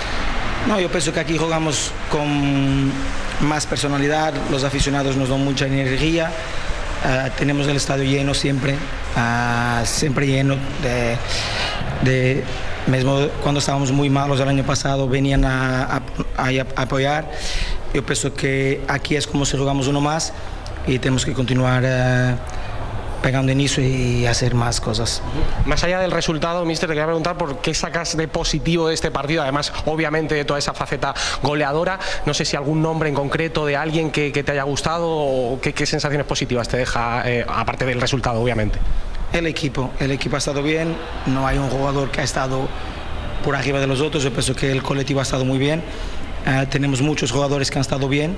No, yo pienso que aquí jugamos con más personalidad, los aficionados nos dan mucha energía, uh, tenemos el estadio lleno siempre, uh, siempre lleno de, de mesmo cuando estábamos muy malos el año pasado venían a, a, a, a apoyar. Yo pienso que aquí es como si jugamos uno más y tenemos que continuar uh, pegando inicio y hacer más cosas.
Más allá del resultado, mister, te quería preguntar por qué sacas de positivo de este partido, además obviamente de toda esa faceta goleadora. No sé si algún nombre en concreto de alguien que, que te haya gustado o qué, qué sensaciones positivas te deja, eh, aparte del resultado, obviamente.
El equipo, el equipo ha estado bien, no hay un jugador que ha estado por arriba de los otros, yo pienso que el colectivo ha estado muy bien. Uh, tenemos muchos jugadores que han estado bien,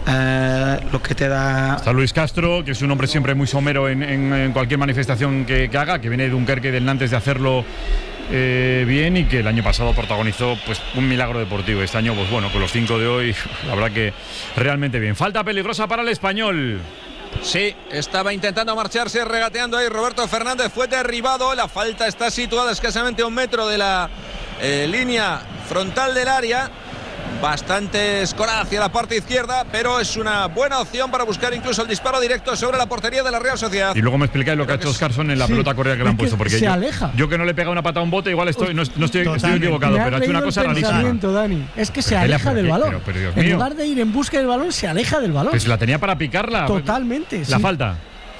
uh, lo que te da...
Está Luis Castro, que es un hombre siempre muy somero en, en, en cualquier manifestación que, que haga, que viene de Dunkerque y del Nantes de hacerlo eh, bien, y que el año pasado protagonizó pues un milagro deportivo. Este año, pues bueno, con los cinco de hoy, la verdad que realmente bien. Falta peligrosa para el Español.
Sí, estaba intentando marcharse, regateando ahí Roberto Fernández, fue derribado, la falta está situada escasamente a un metro de la eh, línea frontal del área, bastante escorada hacia la parte izquierda, pero es una buena opción para buscar incluso el disparo directo sobre la portería de la Real Sociedad.
Y luego me explicáis lo que ha hecho Oscarson en la sí, pelota correa que le han puesto, porque
se
yo,
aleja.
yo que no le pega una patada a un bote, igual estoy, no, no estoy, estoy equivocado, pero ha hecho una cosa rarísima.
Dani, es que se pero aleja del balón. Pero, pero, en lugar de ir en busca del balón, se aleja del balón.
Pues la tenía para picarla.
Totalmente.
La
sí.
falta.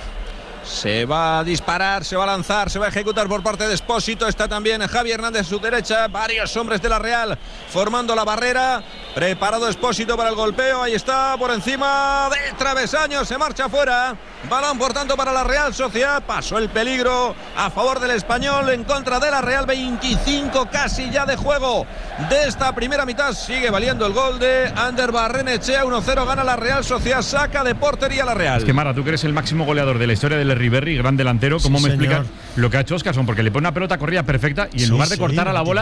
Se va a disparar, se va a lanzar, se va a ejecutar por parte de Espósito. Está también Javi Hernández a su derecha. Varios hombres de la Real formando la barrera. Preparado Espósito para el golpeo. Ahí está, por encima del travesaño. Se marcha fuera. Balón, por tanto, para la Real Sociedad. Pasó el peligro a favor del Español, en contra de la Real. veinticinco casi ya de juego de esta primera mitad. Sigue valiendo el gol de Ander Barrenechea. uno cero gana la Real Sociedad. Saca de portería la Real.
Es que, Mara, tú que eres el máximo goleador de la historia del Riverri, gran delantero, ¿cómo sí, me explicas lo que ha hecho Oscarson? Porque le pone una pelota corrida perfecta y en sí, lugar de cortar sí, a la bola,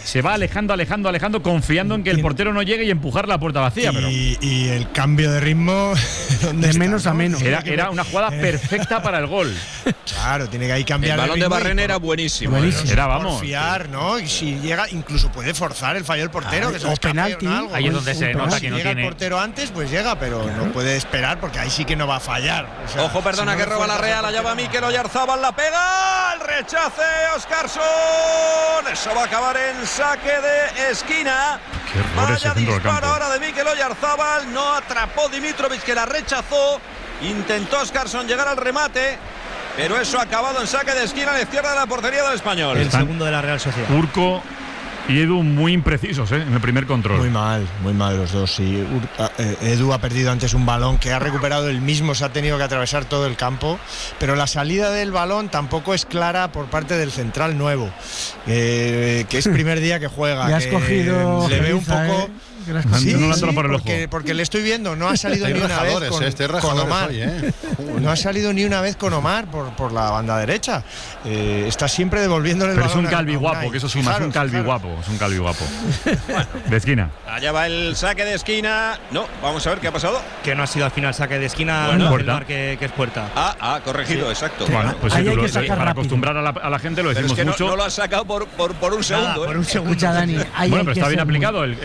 se va alejando, alejando, alejando, confiando en que el portero no llegue y empujar la puerta vacía.
Y,
pero
y el cambio de ritmo
de está, menos
¿no?
a menos.
Era, era una jugada perfecta para el gol.
Claro, tiene que ahí cambiar
el balón de,
de
Barren
y,
era buenísimo.
buenísimo. Era, vamos.
Confiar, ¿no? Y si llega, incluso puede forzar el fallo del portero. Ah, que se
o penalti.
Algo,
ahí es donde se nota que no
llega
tiene.
el portero antes, pues llega, pero claro. no puede esperar porque ahí sí que no va a fallar. O sea,
Ojo, perdona, si no que roba la Real. Allá va Mikel Oyarzabal, la pega. El rechace, Óscarson. Eso va a acabar en saque de esquina. Vaya disparo ahora de Mikel Oyarzabal. No atrapó Dimitrovic, que la rechazó. Intentó Óscarson llegar al remate, pero eso ha acabado en saque de esquina a la izquierda de la portería del Español.
El segundo de la Real Sociedad.
Urco y Edu muy imprecisos, ¿eh? En el primer control.
Muy mal, muy mal los dos. Y Edu ha perdido antes un balón que ha recuperado él mismo, se ha tenido que atravesar todo el campo, pero la salida del balón tampoco es clara por parte del central nuevo, eh, que es primer día que juega.
Ya has
que
cogido
le ve un poco.
¿eh?
Sí,
no
sí,
por el
porque,
ojo.
porque le estoy viendo, no ha salido ni una vez con,
este
con Omar.
Hoy, ¿eh?
No ha salido ni una vez con Omar por, por la banda derecha. Eh, está siempre devolviéndole el
Pero
balón.
es un calvi guapo, que eso suma, es un calvi guapo, es un calvi guapo. Bueno, de esquina.
Allá va el saque de esquina. No, vamos a ver qué ha pasado.
Que no ha sido al final saque de esquina,
bueno,
no, el bar que, que es puerta.
Ah, ah, corregido, sí. Exacto.
Bueno, pues
ahí
sí,
hay
lo,
que sacar
para
rápido.
acostumbrar a la, a la gente lo decimos
pero es que
mucho.
No, no lo has sacado por, por, por un segundo.
Nada,
¿eh?
por un segundo.
Escucha, Dani, ahí
bueno,
hay
pero
que
está bien
ser
aplicado
muy...
el,